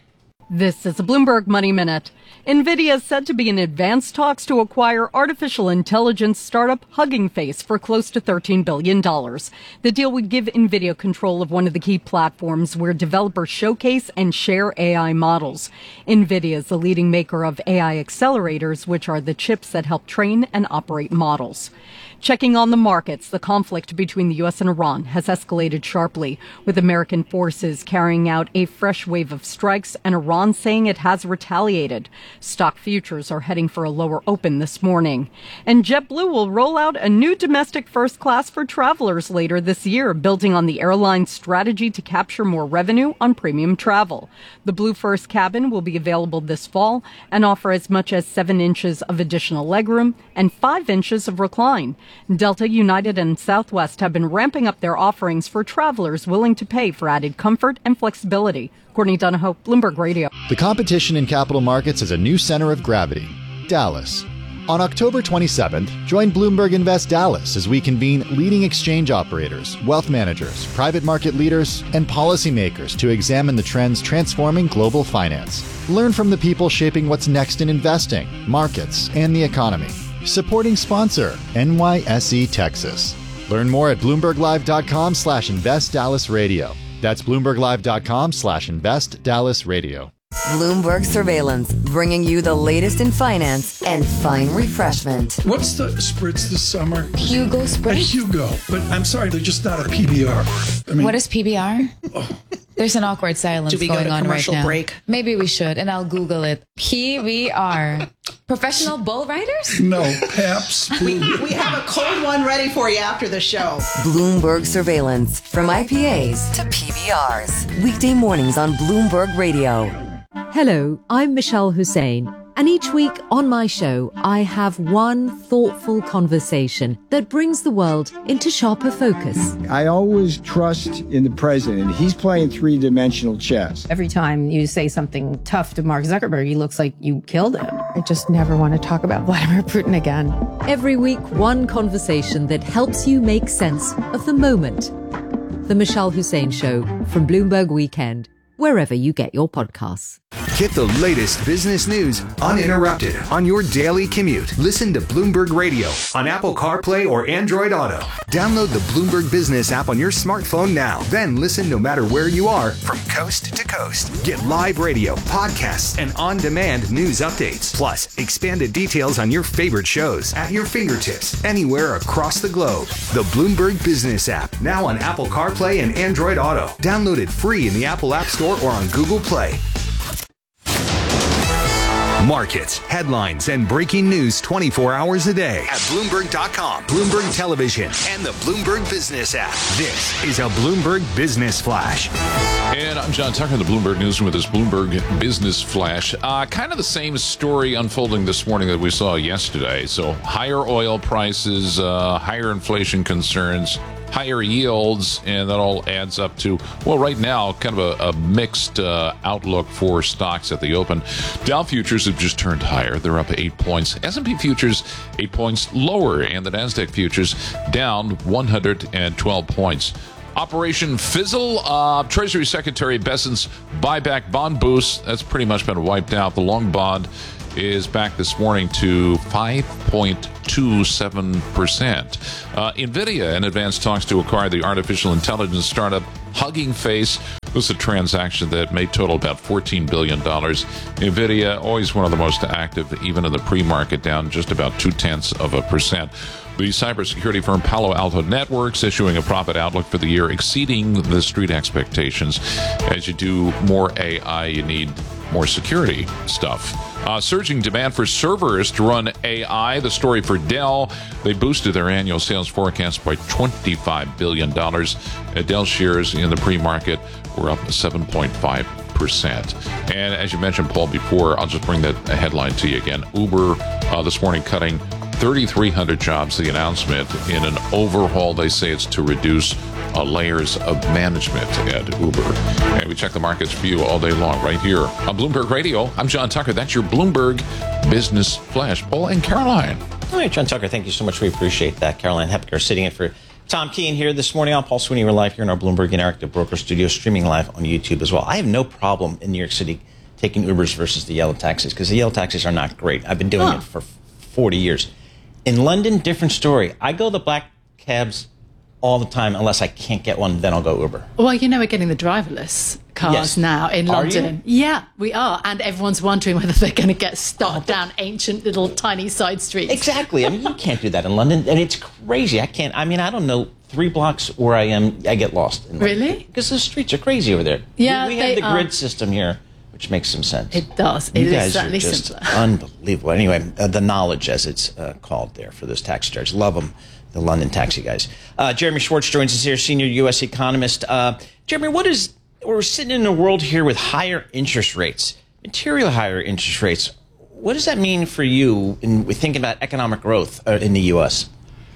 Speaker 6: This is a Bloomberg Money Minute. NVIDIA is said to be in advanced talks to acquire artificial intelligence startup Hugging Face for close to thirteen billion dollars. The deal would give NVIDIA control of one of the key platforms where developers showcase and share A I models. NVIDIA is the leading maker of A I accelerators, which are the chips that help train and operate models. Checking on the markets, the conflict between the U S and Iran has escalated sharply, with American forces carrying out a fresh wave of strikes and Iran saying it has retaliated. Stock futures are heading for a lower open this morning. And JetBlue will roll out a new domestic first class for travelers later this year, building on the airline's strategy to capture more revenue on premium travel. The Blue First cabin will be available this fall and offer as much as seven inches of additional legroom and five inches of recline. Delta, United, and Southwest have been ramping up their offerings for travelers willing to pay for added comfort and flexibility. Courtney Donahoe, Bloomberg Radio.
Speaker 10: The competition in capital markets has a new center of gravity, Dallas. On October twenty-seventh, join Bloomberg Invest Dallas as we convene leading exchange operators, wealth managers, private market leaders, and policymakers to examine the trends transforming global finance. Learn from the people shaping what's next in investing, markets, and the economy. Supporting sponsor, N Y S E Texas. Learn more at BloombergLive.com slash Invest Dallas Radio. That's BloombergLive.com slash Invest Dallas Radio.
Speaker 19: Bloomberg Surveillance, bringing you the latest in finance and fine refreshment.
Speaker 20: What's the spritz this summer?
Speaker 23: Hugo
Speaker 20: A
Speaker 23: Spritz.
Speaker 20: Hugo. But I'm sorry, they're just not a P B R. I mean,
Speaker 23: What is P B R? There's an awkward silence
Speaker 21: Should we go
Speaker 23: going
Speaker 21: to
Speaker 23: on right
Speaker 21: commercial
Speaker 23: now.
Speaker 21: break?
Speaker 23: Maybe we should, and I'll Google it. P B R. Professional bull riders?
Speaker 20: No, Paps.
Speaker 21: We, we have a cold one ready for you after the show.
Speaker 19: Bloomberg Surveillance, from I P As to P B Rs. Weekday mornings on Bloomberg Radio.
Speaker 24: Hello, I'm Michelle Hussein, and each week on my show, I have one thoughtful conversation that brings the world into sharper focus.
Speaker 25: I always trust in the president. He's playing three-dimensional chess.
Speaker 26: Every time you say something tough to Mark Zuckerberg, he looks like you killed him. I just never want to talk about Vladimir Putin again.
Speaker 24: Every week, one conversation that helps you make sense of the moment. The Michelle Hussein Show from Bloomberg Weekend, wherever you get your podcasts.
Speaker 4: Get the latest business news uninterrupted on your daily commute. Listen to Bloomberg Radio on Apple CarPlay or Android Auto. Download the Bloomberg Business app on your smartphone now. Then listen no matter where you are from coast to coast. Get live radio, podcasts, and on-demand news updates. Plus, expanded details on your favorite shows at your fingertips anywhere across the globe. The Bloomberg Business app, now on Apple CarPlay and Android Auto. Download it free in the Apple App Store or on Google Play. Markets, headlines, and breaking news twenty-four hours a day at Bloomberg dot com, Bloomberg Television, and the Bloomberg Business app. This is a Bloomberg Business Flash.
Speaker 22: And I'm John Tucker in the Bloomberg Newsroom with this Bloomberg Business Flash. Uh, kind of the same story unfolding this morning that we saw yesterday. So higher oil prices, uh, higher inflation concerns, higher yields, and that all adds up to, well, right now, kind of a, a mixed uh, outlook for stocks at the open. Dow futures have just turned higher. They're up eight points. S and P futures, eight points lower, and the NASDAQ futures down one hundred twelve points. Operation Fizzle, uh, Treasury Secretary Bessent's buyback bond boost, that's pretty much been wiped out. The long bond is back this morning to five point two seven percent. Uh, NVIDIA in advanced talks to acquire the artificial intelligence startup Hugging Face. This is a transaction that may total about fourteen billion dollars. NVIDIA, always one of the most active, even in the pre-market, down just about two-tenths of a percent. The cybersecurity firm Palo Alto Networks issuing a profit outlook for the year exceeding the street expectations. As you do more A I, you need more security stuff. Uh, surging demand for servers to run A I. The story for Dell. They boosted their annual sales forecast by twenty-five billion dollars. Uh, Dell shares in the pre-market were up seven point five percent. And as you mentioned, Paul, before, I'll just bring that headline to you again. Uber uh, this morning cutting thirty-three hundred jobs. The announcement in an overhaul. They say it's to reduce uh, layers of management at Uber. And we check the markets for you all day long right here on Bloomberg Radio. I'm John Tucker. That's your Bloomberg Business Flash. Paul and Caroline.
Speaker 15: All right, John Tucker, thank you so much. We appreciate that. Caroline Hepker sitting in for Tom Keene here this morning. I'm Paul Sweeney. We're live here in our Bloomberg Interactive Broker Studio, streaming live on YouTube as well. I have no problem in New York City taking Ubers versus the yellow taxis because the yellow taxis are not great. I've been doing huh. it for forty years. In London, different story. I go the black cabs all the time unless I can't get one, then I'll go Uber.
Speaker 16: Well, you know, we're getting the driverless cars
Speaker 15: yes.
Speaker 16: now in
Speaker 15: Are
Speaker 16: London.
Speaker 15: You?
Speaker 16: Yeah, we are. And everyone's wondering whether they're going to get stuck down ancient little tiny side streets.
Speaker 15: Exactly. I mean, you can't do that in London. And it's crazy. I can't. I mean, I don't know. Three blocks where I am, I get lost. In London.
Speaker 16: Really?
Speaker 15: Because the streets are crazy over there.
Speaker 16: Yeah,
Speaker 15: We, we have the
Speaker 16: are.
Speaker 15: grid system here, which makes some sense.
Speaker 16: It does.
Speaker 15: You
Speaker 16: it
Speaker 15: guys
Speaker 16: is certainly
Speaker 15: are just
Speaker 16: simpler.
Speaker 15: unbelievable. Anyway, uh, the knowledge, as it's uh, called there for those taxi charges. Love them, the London taxi guys. Uh, Jeremy Schwartz joins us here, senior U S economist. Uh, Jeremy, what is, we're sitting in a world here with higher interest rates, material higher interest rates. What does that mean for you in thinking about economic growth uh, in the U S?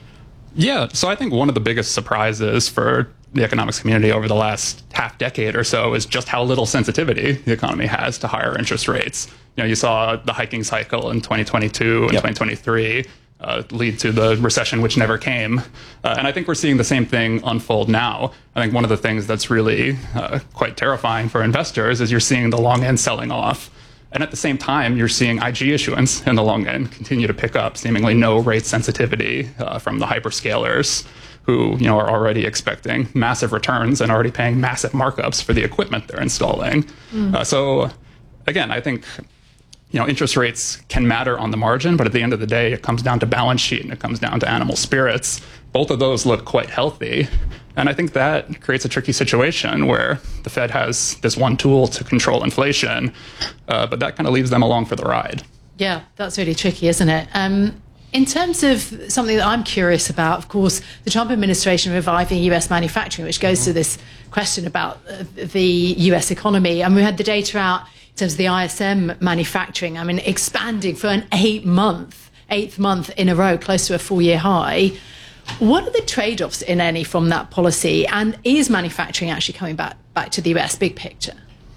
Speaker 9: Yeah, so I think one of the biggest surprises for the economics community over the last half decade or so is just how little sensitivity the economy has to higher interest rates. You know, you saw the hiking cycle in twenty twenty-two and yep. twenty twenty-three uh, lead to the recession, which never came. Uh, and I think we're seeing the same thing unfold now. I think one of the things that's really uh, quite terrifying for investors is you're seeing the long end selling off. And at the same time, you're seeing I G issuance in the long end continue to pick up, seemingly no rate sensitivity uh, from the hyperscalers who, you know, are already expecting massive returns and already paying massive markups for the equipment they're installing. Mm. Uh, so, again, I think, you know, interest rates can matter on the margin, but at the end of the day, it comes down to balance sheet and it comes down to animal spirits. Both of those look quite healthy. And I think that creates a tricky situation where the Fed has this one tool to control inflation, uh, but that kind of leaves them along for the ride.
Speaker 16: Yeah, that's really tricky, isn't it? Um, in terms of something that I'm curious about, of course, the Trump administration reviving U S manufacturing, which goes to this question about the U S economy. And we had the data out in terms of the I S M manufacturing, I mean, expanding for an eight month, eighth month in a row, close to a four year high. What are the trade-offs, in any, from that policy? And is manufacturing actually coming back, back to the U S, big picture?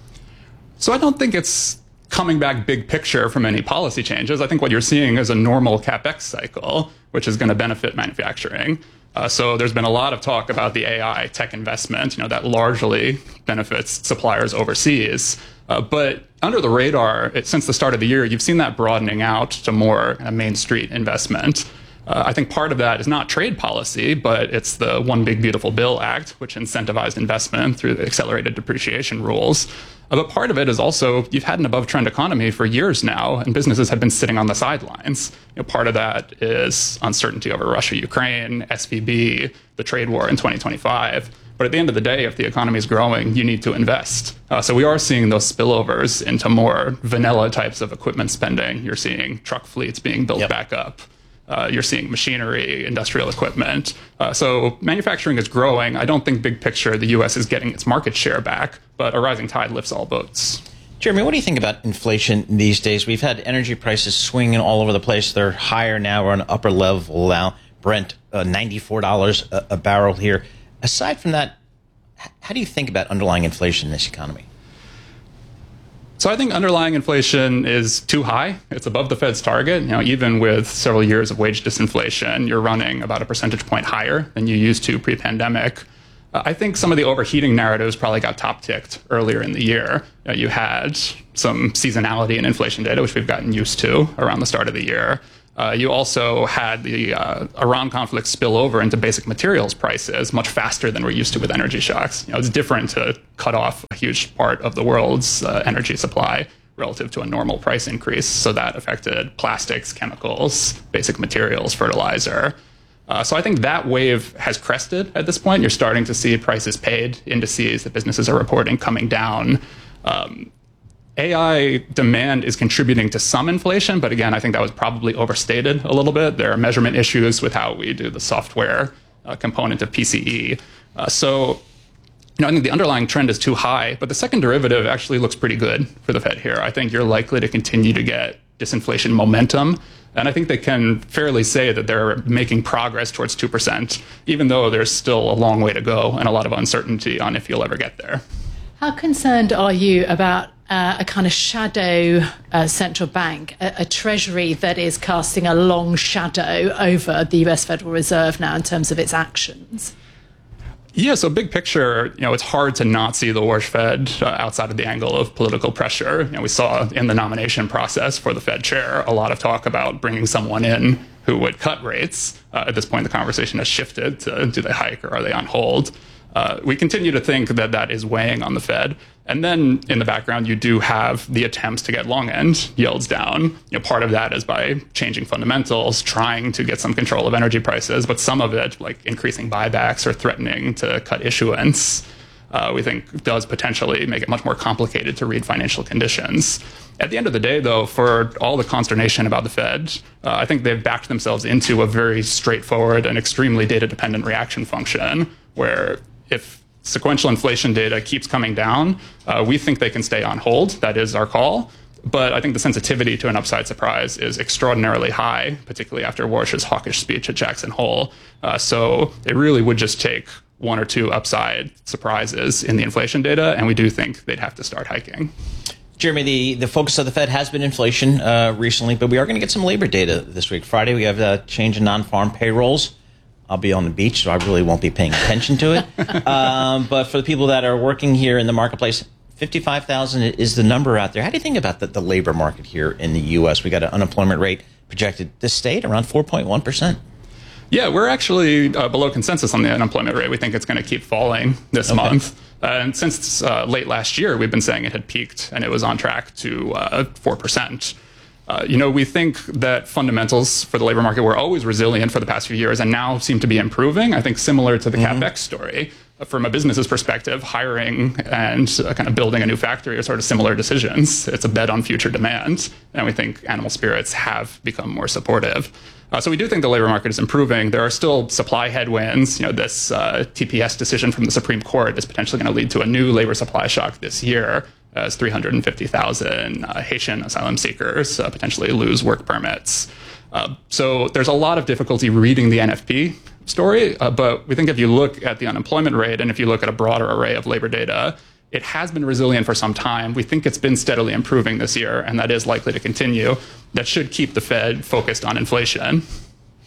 Speaker 9: So I don't think it's coming back big picture from any policy changes. I think what you're seeing is a normal CapEx cycle, which is going to benefit manufacturing. Uh, so there's been a lot of talk about the A I tech investment, you know, that largely benefits suppliers overseas. Uh, but under the radar, it, since the start of the year, you've seen that broadening out to more uh, Main Street investment. Uh, I think part of that is not trade policy, but it's the One Big Beautiful Bill Act, which incentivized investment through the accelerated depreciation rules. Uh, but part of it is also you've had an above-trend economy for years now, and businesses have been sitting on the sidelines. You know, part of that is uncertainty over Russia, Ukraine, S V B, the trade war in twenty twenty-five. But at the end of the day, if the economy is growing, you need to invest. Uh, so we are seeing those spillovers into more vanilla types of equipment spending. You're seeing truck fleets being built yep. back up. Uh, you're seeing machinery, industrial equipment. Uh, so manufacturing is growing. I don't think big picture the U S is getting its market share back, but a rising tide lifts all boats.
Speaker 15: Jeremy, what do you think about inflation these days? We've had energy prices swinging all over the place. They're higher now. We're on an upper level now. Brent, uh, ninety-four dollars a, a barrel here. Aside from that, how do you think about underlying inflation in this economy?
Speaker 9: So I think underlying inflation is too high. It's above the Fed's target. You know, even with several years of wage disinflation, you're running about a percentage point higher than you used to pre-pandemic. Uh, I think some of the overheating narratives probably got top-ticked earlier in the year. You know, you had some seasonality in inflation data, which we've gotten used to around the start of the year. Uh, you also had the uh, Iran conflict spill over into basic materials prices much faster than we're used to with energy shocks. You know, it's different to cut off a huge part of the world's uh, energy supply relative to a normal price increase. So that affected plastics, chemicals, basic materials, fertilizer. Uh, so I think that wave has crested at this point. You're starting to see prices paid, indices that businesses are reporting coming down. Um, A I demand is contributing to some inflation, but again, I think that was probably overstated a little bit. There are measurement issues with how we do the software uh, component of P C E. Uh, so, you know, I think the underlying trend is too high, but the second derivative actually looks pretty good for the Fed here. I think you're likely to continue to get disinflation momentum, and I think they can fairly say that they're making progress towards two percent, even though there's still a long way to go and a lot of uncertainty on if you'll ever get there.
Speaker 16: How concerned are you about uh, a kind of shadow uh, central bank, a, a treasury that is casting a long shadow over the U S Federal Reserve now in terms of its actions?
Speaker 9: Yeah, so big picture, you know, it's hard to not see the Warsh Fed uh, outside of the angle of political pressure. You know, we saw in the nomination process for the Fed chair a lot of talk about bringing someone in who would cut rates. Uh, at this point, the conversation has shifted to do they hike or are they on hold? Uh, we continue to think that that is weighing on the Fed. And then in the background, you do have the attempts to get long end yields down. You know, part of that is by changing fundamentals, trying to get some control of energy prices, but some of it, like increasing buybacks or threatening to cut issuance, uh, we think does potentially make it much more complicated to read financial conditions. At the end of the day, though, for all the consternation about the Fed, uh, I think they've backed themselves into a very straightforward and extremely data-dependent reaction function where if sequential inflation data keeps coming down, uh, we think they can stay on hold. That is our call. But I think the sensitivity to an upside surprise is extraordinarily high, particularly after Warsh's hawkish speech at Jackson Hole. Uh, so it really would just take one or two upside surprises in the inflation data, and we do think they'd have to start hiking.
Speaker 15: Jeremy, the, the focus of the Fed has been inflation uh, recently, but we are going to get some labor data this week. Friday, we have a change in non-farm payrolls. I'll be on the beach, so I really won't be paying attention to it. um, but for the people that are working here in the marketplace, fifty-five thousand is the number out there. How do you think about the, the labor market here in the U S? We got an unemployment rate projected to stay at around four point one percent.
Speaker 9: Yeah, we're actually uh, below consensus on the unemployment rate. We think it's going to keep falling this okay. month. Uh, and since uh, late last year, we've been saying it had peaked and it was on track to uh, four percent. Uh, you know, we think that fundamentals for the labor market were always resilient for the past few years and now seem to be improving. I think similar to the mm-hmm. CapEx story. Uh, from a business's perspective, hiring and uh, kind of building a new factory are sort of similar decisions. It's a bet on future demand. And we think animal spirits have become more supportive. Uh, so we do think the labor market is improving. There are still supply headwinds. You know, this uh, T P S decision from the Supreme Court is potentially going to lead to a new labor supply shock this year, as three hundred fifty thousand uh, Haitian asylum seekers uh, potentially lose work permits. Uh, so there's a lot of difficulty reading the N F P story, uh, but we think if you look at the unemployment rate and if you look at a broader array of labor data, it has been resilient for some time. We think it's been steadily improving this year, and that is likely to continue. That should keep the Fed focused on inflation.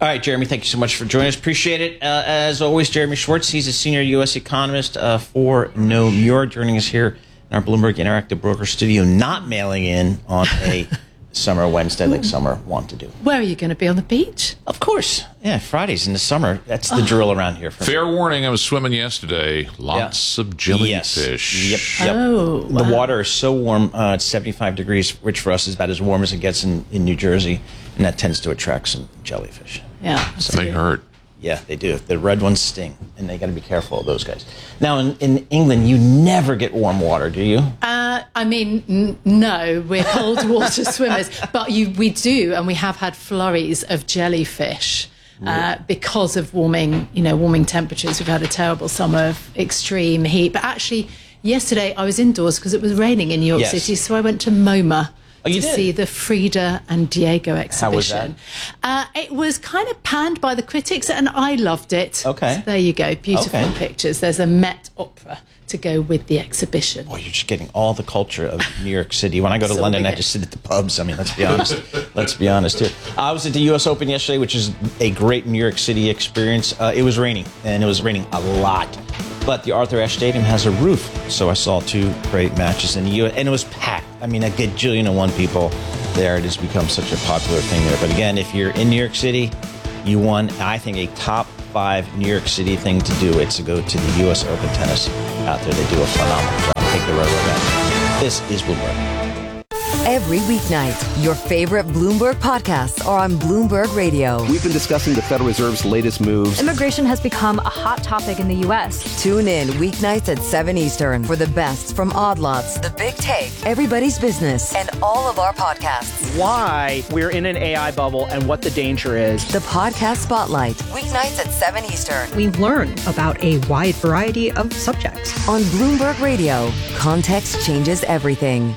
Speaker 15: All right, Jeremy, thank you so much for joining us. Appreciate it. Uh, as always, Jeremy Schwartz, he's a senior U S economist uh, for Nomura, joining us here in our Bloomberg Interactive Broker studio, not mailing in on a summer Wednesday like summer want to do.
Speaker 16: Where are you going to be? On the beach?
Speaker 15: Of course. Yeah, Fridays in the summer. That's the oh. drill around here. For
Speaker 22: Fair me. warning, I was swimming yesterday. Lots yeah. of jellyfish.
Speaker 15: Yes. Yep, yep.
Speaker 16: Oh,
Speaker 15: the
Speaker 16: wow.
Speaker 15: water is so warm. Uh, it's seventy-five degrees, which for us is about as warm as it gets in, in New Jersey. And that tends to attract some jellyfish.
Speaker 16: Yeah.
Speaker 22: So they hurt.
Speaker 15: Yeah, they do. The red ones sting, and they got to be careful of those guys. Now, in, in England, you never get warm water, do you?
Speaker 16: Uh, I mean, n- no, we're cold water swimmers, but you, we do, and we have had flurries of jellyfish uh, because of warming, you know, warming temperatures. We've had a terrible summer of extreme heat, but actually, yesterday I was indoors because it was raining in New York
Speaker 15: Yes.
Speaker 16: City, so I went to MoMA.
Speaker 15: Oh, you
Speaker 16: to
Speaker 15: did?
Speaker 16: see the Frida and Diego exhibition.
Speaker 15: How was that?
Speaker 16: Uh, it was kind of panned by the critics, and I loved it.
Speaker 15: Okay.
Speaker 16: So there you go. Beautiful
Speaker 15: Okay.
Speaker 16: pictures. There's a Met Opera to go with the exhibition.
Speaker 15: Boy, you're just getting all the culture of New York City. When I go to
Speaker 16: So
Speaker 15: London,
Speaker 16: we
Speaker 15: I
Speaker 16: get-
Speaker 15: just sit at the pubs. I mean, let's be honest. let's be honest here. I was at the U S Open yesterday, which is a great New York City experience. Uh, it was raining, and it was raining a lot. But the Arthur Ashe Stadium has a roof, so I saw two great matches in the U S, and it was packed. I mean, a gajillion and one people there. It has become such a popular thing there. But again, if you're in New York City, you won, I think, a top five New York City thing to do. It's to go to the U S Open tennis out there. They do a phenomenal job. Take the road with that. This is Bloomberg.
Speaker 19: Every weeknight, your favorite Bloomberg podcasts are on Bloomberg Radio.
Speaker 3: We've been discussing the Federal Reserve's latest moves.
Speaker 11: Immigration has become a hot topic in the U S.
Speaker 19: Tune in weeknights at seven Eastern for the best from Odd Lots, The Big Take, Everybody's Business, and all of our podcasts.
Speaker 12: Why we're in an A I bubble and what the danger is.
Speaker 19: The Podcast Spotlight, weeknights at seven Eastern.
Speaker 13: We learn about a wide variety of subjects.
Speaker 19: On Bloomberg Radio, context changes everything.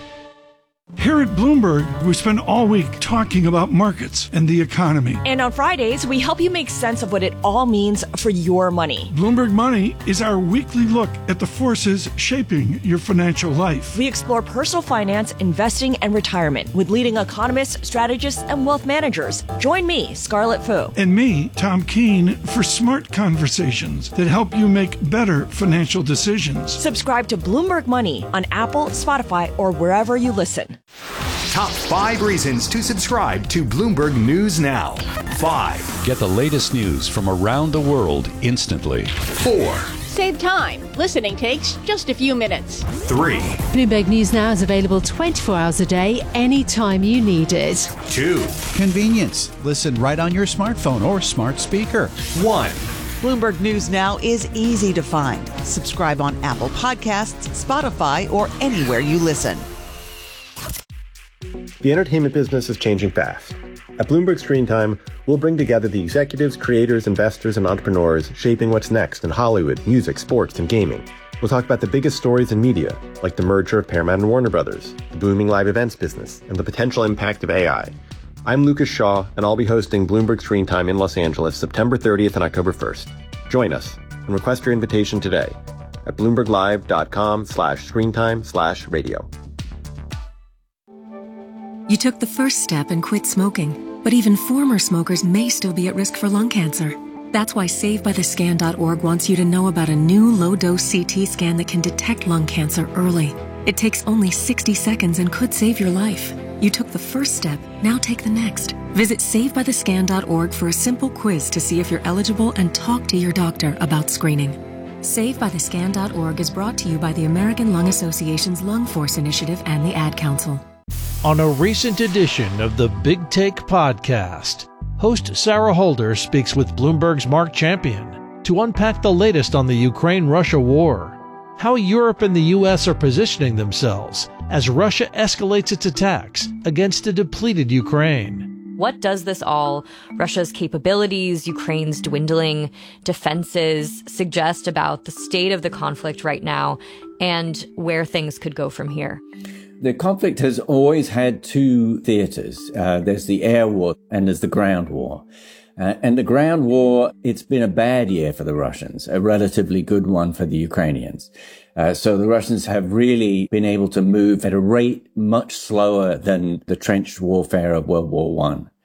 Speaker 20: Here at Bloomberg, we spend all week talking about markets and the economy.
Speaker 14: And on Fridays, we help you make sense of what it all means for your money.
Speaker 20: Bloomberg Money is our weekly look at the forces shaping your financial life.
Speaker 14: We explore personal finance, investing, and retirement with leading economists, strategists, and wealth managers. Join me, Scarlett Fu.
Speaker 20: And me, Tom Keene, for smart conversations that help you make better financial decisions.
Speaker 14: Subscribe to Bloomberg Money on Apple, Spotify, or wherever you listen.
Speaker 4: Top five reasons to subscribe to Bloomberg News Now. Five.
Speaker 18: Get the latest news from around the world instantly.
Speaker 4: Four.
Speaker 27: Save time. Listening takes just a few minutes.
Speaker 4: Three.
Speaker 28: Bloomberg News Now is available twenty-four hours a day, anytime you need it.
Speaker 4: Two.
Speaker 2: Convenience. Listen right on your smartphone or smart speaker.
Speaker 4: One.
Speaker 29: Bloomberg News Now is easy to find. Subscribe on Apple Podcasts, Spotify, or anywhere you listen.
Speaker 30: The entertainment business is changing fast. At Bloomberg Screen Time, we'll bring together the executives, creators, investors, and entrepreneurs shaping what's next in Hollywood, music, sports, and gaming. We'll talk about the biggest stories in media, like the merger of Paramount and Warner Brothers, the booming live events business, and the potential impact of A I. I'm Lucas Shaw, and I'll be hosting Bloomberg Screen Time in Los Angeles September thirtieth and October first. Join us and request your invitation today at bloomberglive.com slash screentime slash radio.
Speaker 31: You took the first step and quit smoking, but even former smokers may still be at risk for lung cancer. That's why Save By The Scan dot org wants you to know about a new low-dose C T scan that can detect lung cancer early. It takes only sixty seconds and could save your life. You took the first step, now take the next. Visit Save By The Scan dot org for a simple quiz to see if you're eligible and talk to your doctor about screening. Save By The Scan dot org is brought to you by the American Lung Association's Lung Force Initiative and the Ad Council.
Speaker 32: On a recent edition of the Big Take podcast, host Sarah Holder speaks with Bloomberg's Mark Champion to unpack the latest on the Ukraine-Russia war, how Europe and the U S are positioning themselves as Russia escalates its attacks against a depleted Ukraine.
Speaker 33: What does this all, Russia's capabilities, Ukraine's dwindling defenses, suggest about the state of the conflict right now and where things could go from here?
Speaker 34: The conflict has always had two theaters. Uh, there's the air war and there's the ground war. Uh, and the ground war, it's been a bad year for the Russians, a relatively good one for the Ukrainians. Uh, so the Russians have really been able to move at a rate much slower than the trench warfare of World War One.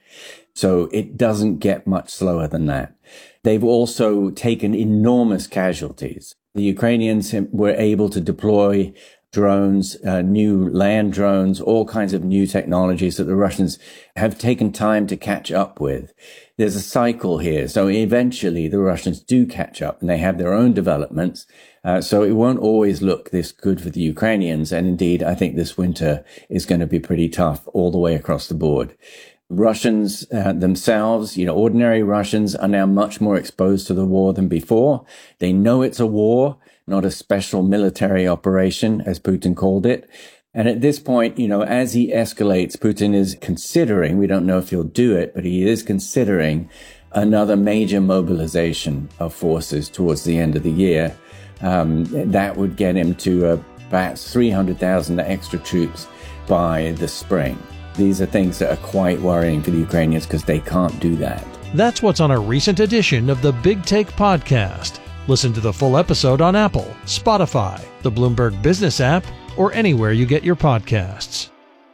Speaker 34: So it doesn't get much slower than that. They've also taken enormous casualties. The Ukrainians were able to deploy drones, uh, new land drones, all kinds of new technologies that the Russians have taken time to catch up with. There's a cycle here. So eventually the Russians do catch up and they have their own developments. Uh, so it won't always look this good for the Ukrainians. And indeed, I think this winter is going to be pretty tough all the way across the board. Russians uh, themselves, you know, ordinary Russians are now much more exposed to the war than before. They know it's a war, not a special military operation, as Putin called it. And at this point, you know, as he escalates, Putin is considering, we don't know if he'll do it, but he is considering another major mobilization of forces towards the end of the year. Um, that would get him to uh, perhaps three hundred thousand extra troops by the spring. These are things that are quite worrying for the Ukrainians because they can't do that.
Speaker 32: That's what's on a recent edition of the Big Take podcast. Listen to the full episode on Apple, Spotify, the Bloomberg Business app, or anywhere you get your podcasts.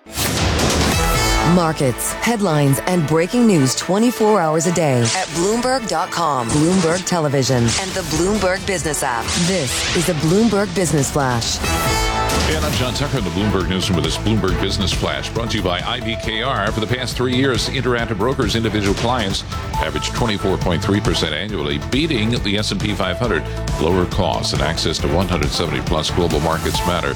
Speaker 19: Markets, headlines, and breaking news twenty-four hours a day at Bloomberg dot com, Bloomberg Television, and the Bloomberg Business app. This is the Bloomberg Business Flash.
Speaker 1: And I'm John Tucker in the Bloomberg Newsroom with this Bloomberg Business Flash, brought to you by I B K R. For the past three years, Interactive Brokers individual clients averaged twenty-four point three percent annually, beating the S and P five hundred. Lower costs and access to one hundred seventy plus global markets matter.